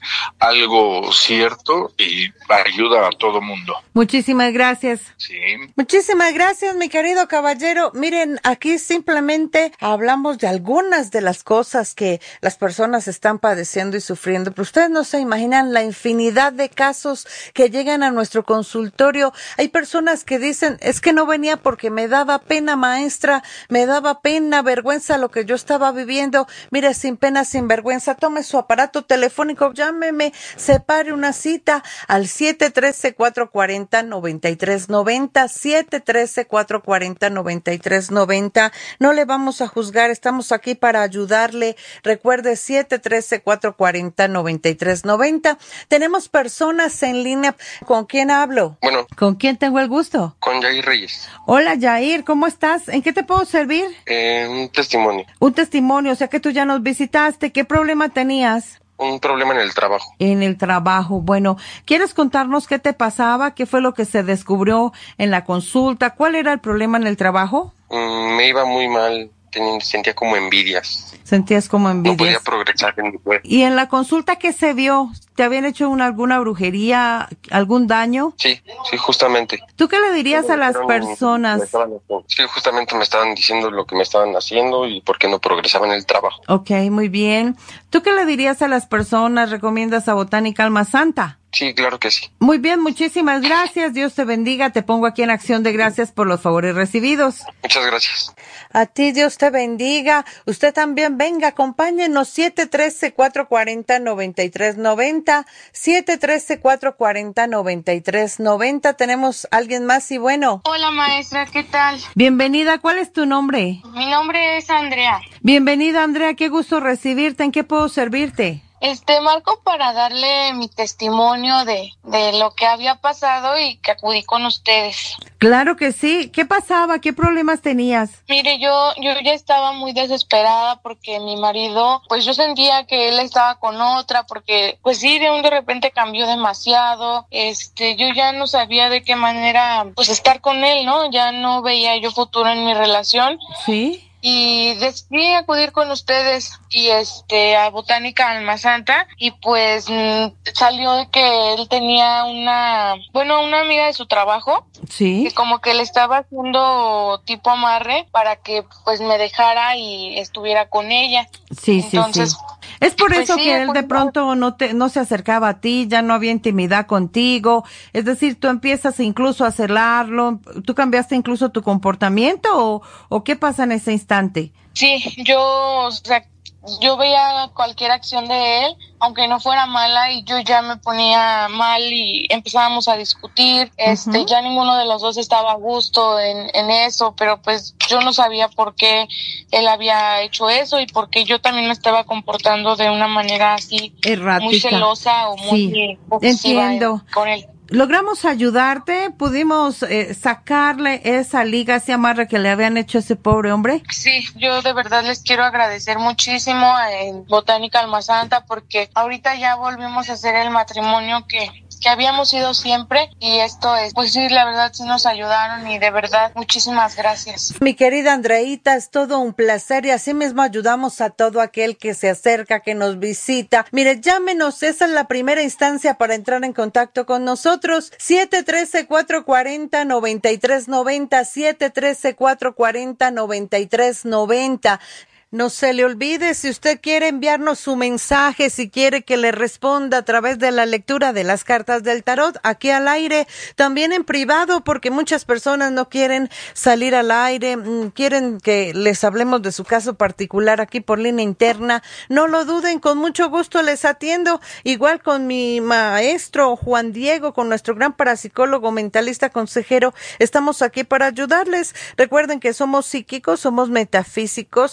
algo cierto y ayuda a todo mundo. Muchísimas gracias. Sí. Muchísimas gracias, mi querido caballero. Miren, aquí simplemente hablamos de algunas de las cosas que las personas están padeciendo y sufriendo, pero ustedes no se imaginan la infinidad de casos que llegan a nuestro consultorio. Hay personas que dicen, es que no venía porque me daba pena, maestra, me daba pena, vergüenza lo que yo estaba viviendo. Mire, sin pena, sin vergüenza, tome su aparato telefónico, llámeme, separe una cita al siete uno tres, cuatro cuatro cero, nueve tres nueve cero, siete uno tres, cuatro cuatro cero, nueve tres nueve cero. No le vamos a juzgar, estamos aquí para ayudarle. Recuerde, siete uno tres, cuatro cuatro cero, nueve tres nueve cero. Tenemos personas en línea. ¿Con quién hablo? Bueno. ¿Con quién tengo el gusto? Con Yair Reyes. Hola, Yair, ¿cómo estás? ¿En qué te puedo servir? Eh, un testimonio. Un testimonio, o sea que tú ya nos visitaste. ¿Qué problema tenías? Un problema en el trabajo. En el trabajo. Bueno, ¿quieres contarnos qué te pasaba? ¿Qué fue lo que se descubrió en la consulta? ¿Cuál era el problema en el trabajo? Mm, me iba muy mal. Tenía, sentía como envidias. Sentías como envidias. No podía progresar en mi cuerpo. ¿Y en la consulta qué se vio? ¿Te habían hecho una, alguna brujería, algún daño? Sí, sí, justamente. ¿Tú qué le dirías a las personas? Sí, justamente me estaban diciendo lo que me estaban haciendo y por qué no progresaba en el trabajo. Ok, muy bien. ¿Tú qué le dirías a las personas? ¿Recomiendas a Botánica Alma Santa? Sí, claro que sí. Muy bien, muchísimas gracias. Dios te bendiga. Te pongo aquí en acción de gracias por los favores recibidos. Muchas gracias. A ti, Dios te bendiga. Usted también venga, acompáñenos. siete uno tres, cuatro cuatro cero, nueve tres nueve cero. siete uno tres, cuatro cuatro cero, nueve tres nueve cero. Tenemos alguien más y bueno. Hola, maestra, ¿qué tal? Bienvenida. ¿Cuál es tu nombre? Mi nombre es Andrea. Bienvenida, Andrea. Qué gusto recibirte. ¿En qué puedo servirte? Este, marco para darle mi testimonio de, de lo que había pasado y que acudí con ustedes. Claro que sí. ¿Qué pasaba? ¿Qué problemas tenías? Mire, yo, yo ya estaba muy desesperada porque mi marido, pues yo sentía que él estaba con otra porque, pues sí, de un de repente cambió demasiado. Este, yo ya no sabía de qué manera, pues estar con él, ¿no? Ya no veía yo futuro en mi relación. Sí. Y decidí acudir con ustedes y este a Botánica Alma Santa y pues mmm, salió de que él tenía una, bueno, una amiga de su trabajo. Sí. Que como que le estaba haciendo tipo amarre para que pues me dejara y estuviera con ella. Sí, Entonces, sí, sí. Es por pues eso sí, que él pues, de pronto no te no se acercaba a ti, ya no había intimidad contigo. Es decir, tú empiezas incluso a celarlo. ¿Tú cambiaste incluso tu comportamiento o, o qué pasa en ese instante? Sí, yo, o sea, yo veía cualquier acción de él, aunque no fuera mala, y yo ya me ponía mal y empezábamos a discutir. Este, uh-huh. Ya ninguno de los dos estaba a gusto en, en eso, pero pues yo no sabía por qué él había hecho eso y por qué yo también me estaba comportando de una manera así errática, muy celosa o muy sí, obsesiva entiendo. En, con él. Logramos ayudarte, pudimos eh, sacarle esa liga, ese amarre que le habían hecho a ese pobre hombre. Sí, yo de verdad les quiero agradecer muchísimo en Botánica Alma Santa porque ahorita ya volvimos a hacer el matrimonio que que habíamos ido siempre y esto es, pues sí, la verdad sí nos ayudaron y de verdad muchísimas gracias. Mi querida Andreita, es todo un placer y así mismo ayudamos a todo aquel que se acerca, que nos visita. Mire, llámenos, esa es la primera instancia para entrar en contacto con nosotros. siete uno tres, cuatro cuatro cero, nueve tres nueve cero, siete uno tres, cuatro cuatro cero, nueve tres nueve cero. No se le olvide, si usted quiere enviarnos su mensaje, si quiere que le responda a través de la lectura de las cartas del tarot, aquí al aire, también en privado, porque muchas personas no quieren salir al aire, quieren que les hablemos de su caso particular aquí por línea interna. No lo duden, con mucho gusto les atiendo, igual con mi maestro Juan Diego, con nuestro gran parapsicólogo, mentalista, consejero, estamos aquí para ayudarles. Recuerden que somos psíquicos, somos metafísicos, conocemos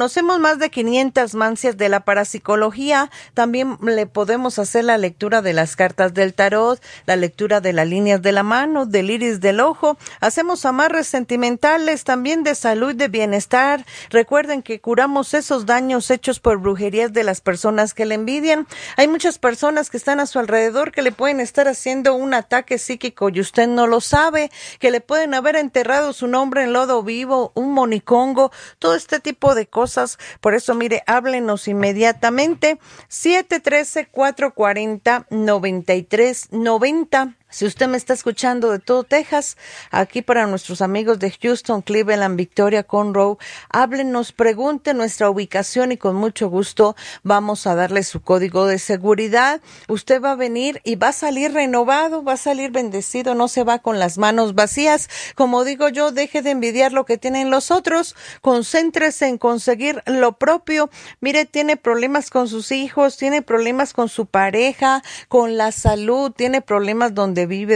Conocemos más de quinientas mancias de la parapsicología. También le podemos hacer la lectura de las cartas del tarot, la lectura de las líneas de la mano, del iris del ojo. Hacemos amarres sentimentales, también de salud, de bienestar. Recuerden que curamos esos daños hechos por brujerías de las personas que le envidian. Hay muchas personas que están a su alrededor que le pueden estar haciendo un ataque psíquico y usted no lo sabe, que le pueden haber enterrado su nombre en lodo vivo, un monicongo, todo este tipo de cosas. Por eso, mire, háblenos inmediatamente. siete uno tres, cuatro cuatro cero, nueve tres nueve cero. Si usted me está escuchando de todo Texas, aquí para nuestros amigos de Houston, Cleveland, Victoria, Conroe, háblenos, pregunte nuestra ubicación y con mucho gusto vamos a darle su código de seguridad. Usted va a venir y va a salir renovado, va a salir bendecido, no se va con las manos vacías. Como digo yo, deje de envidiar lo que tienen los otros, concéntrese en conseguir lo propio. Mire, tiene problemas con sus hijos, tiene problemas con su pareja, con la salud, tiene problemas donde vive,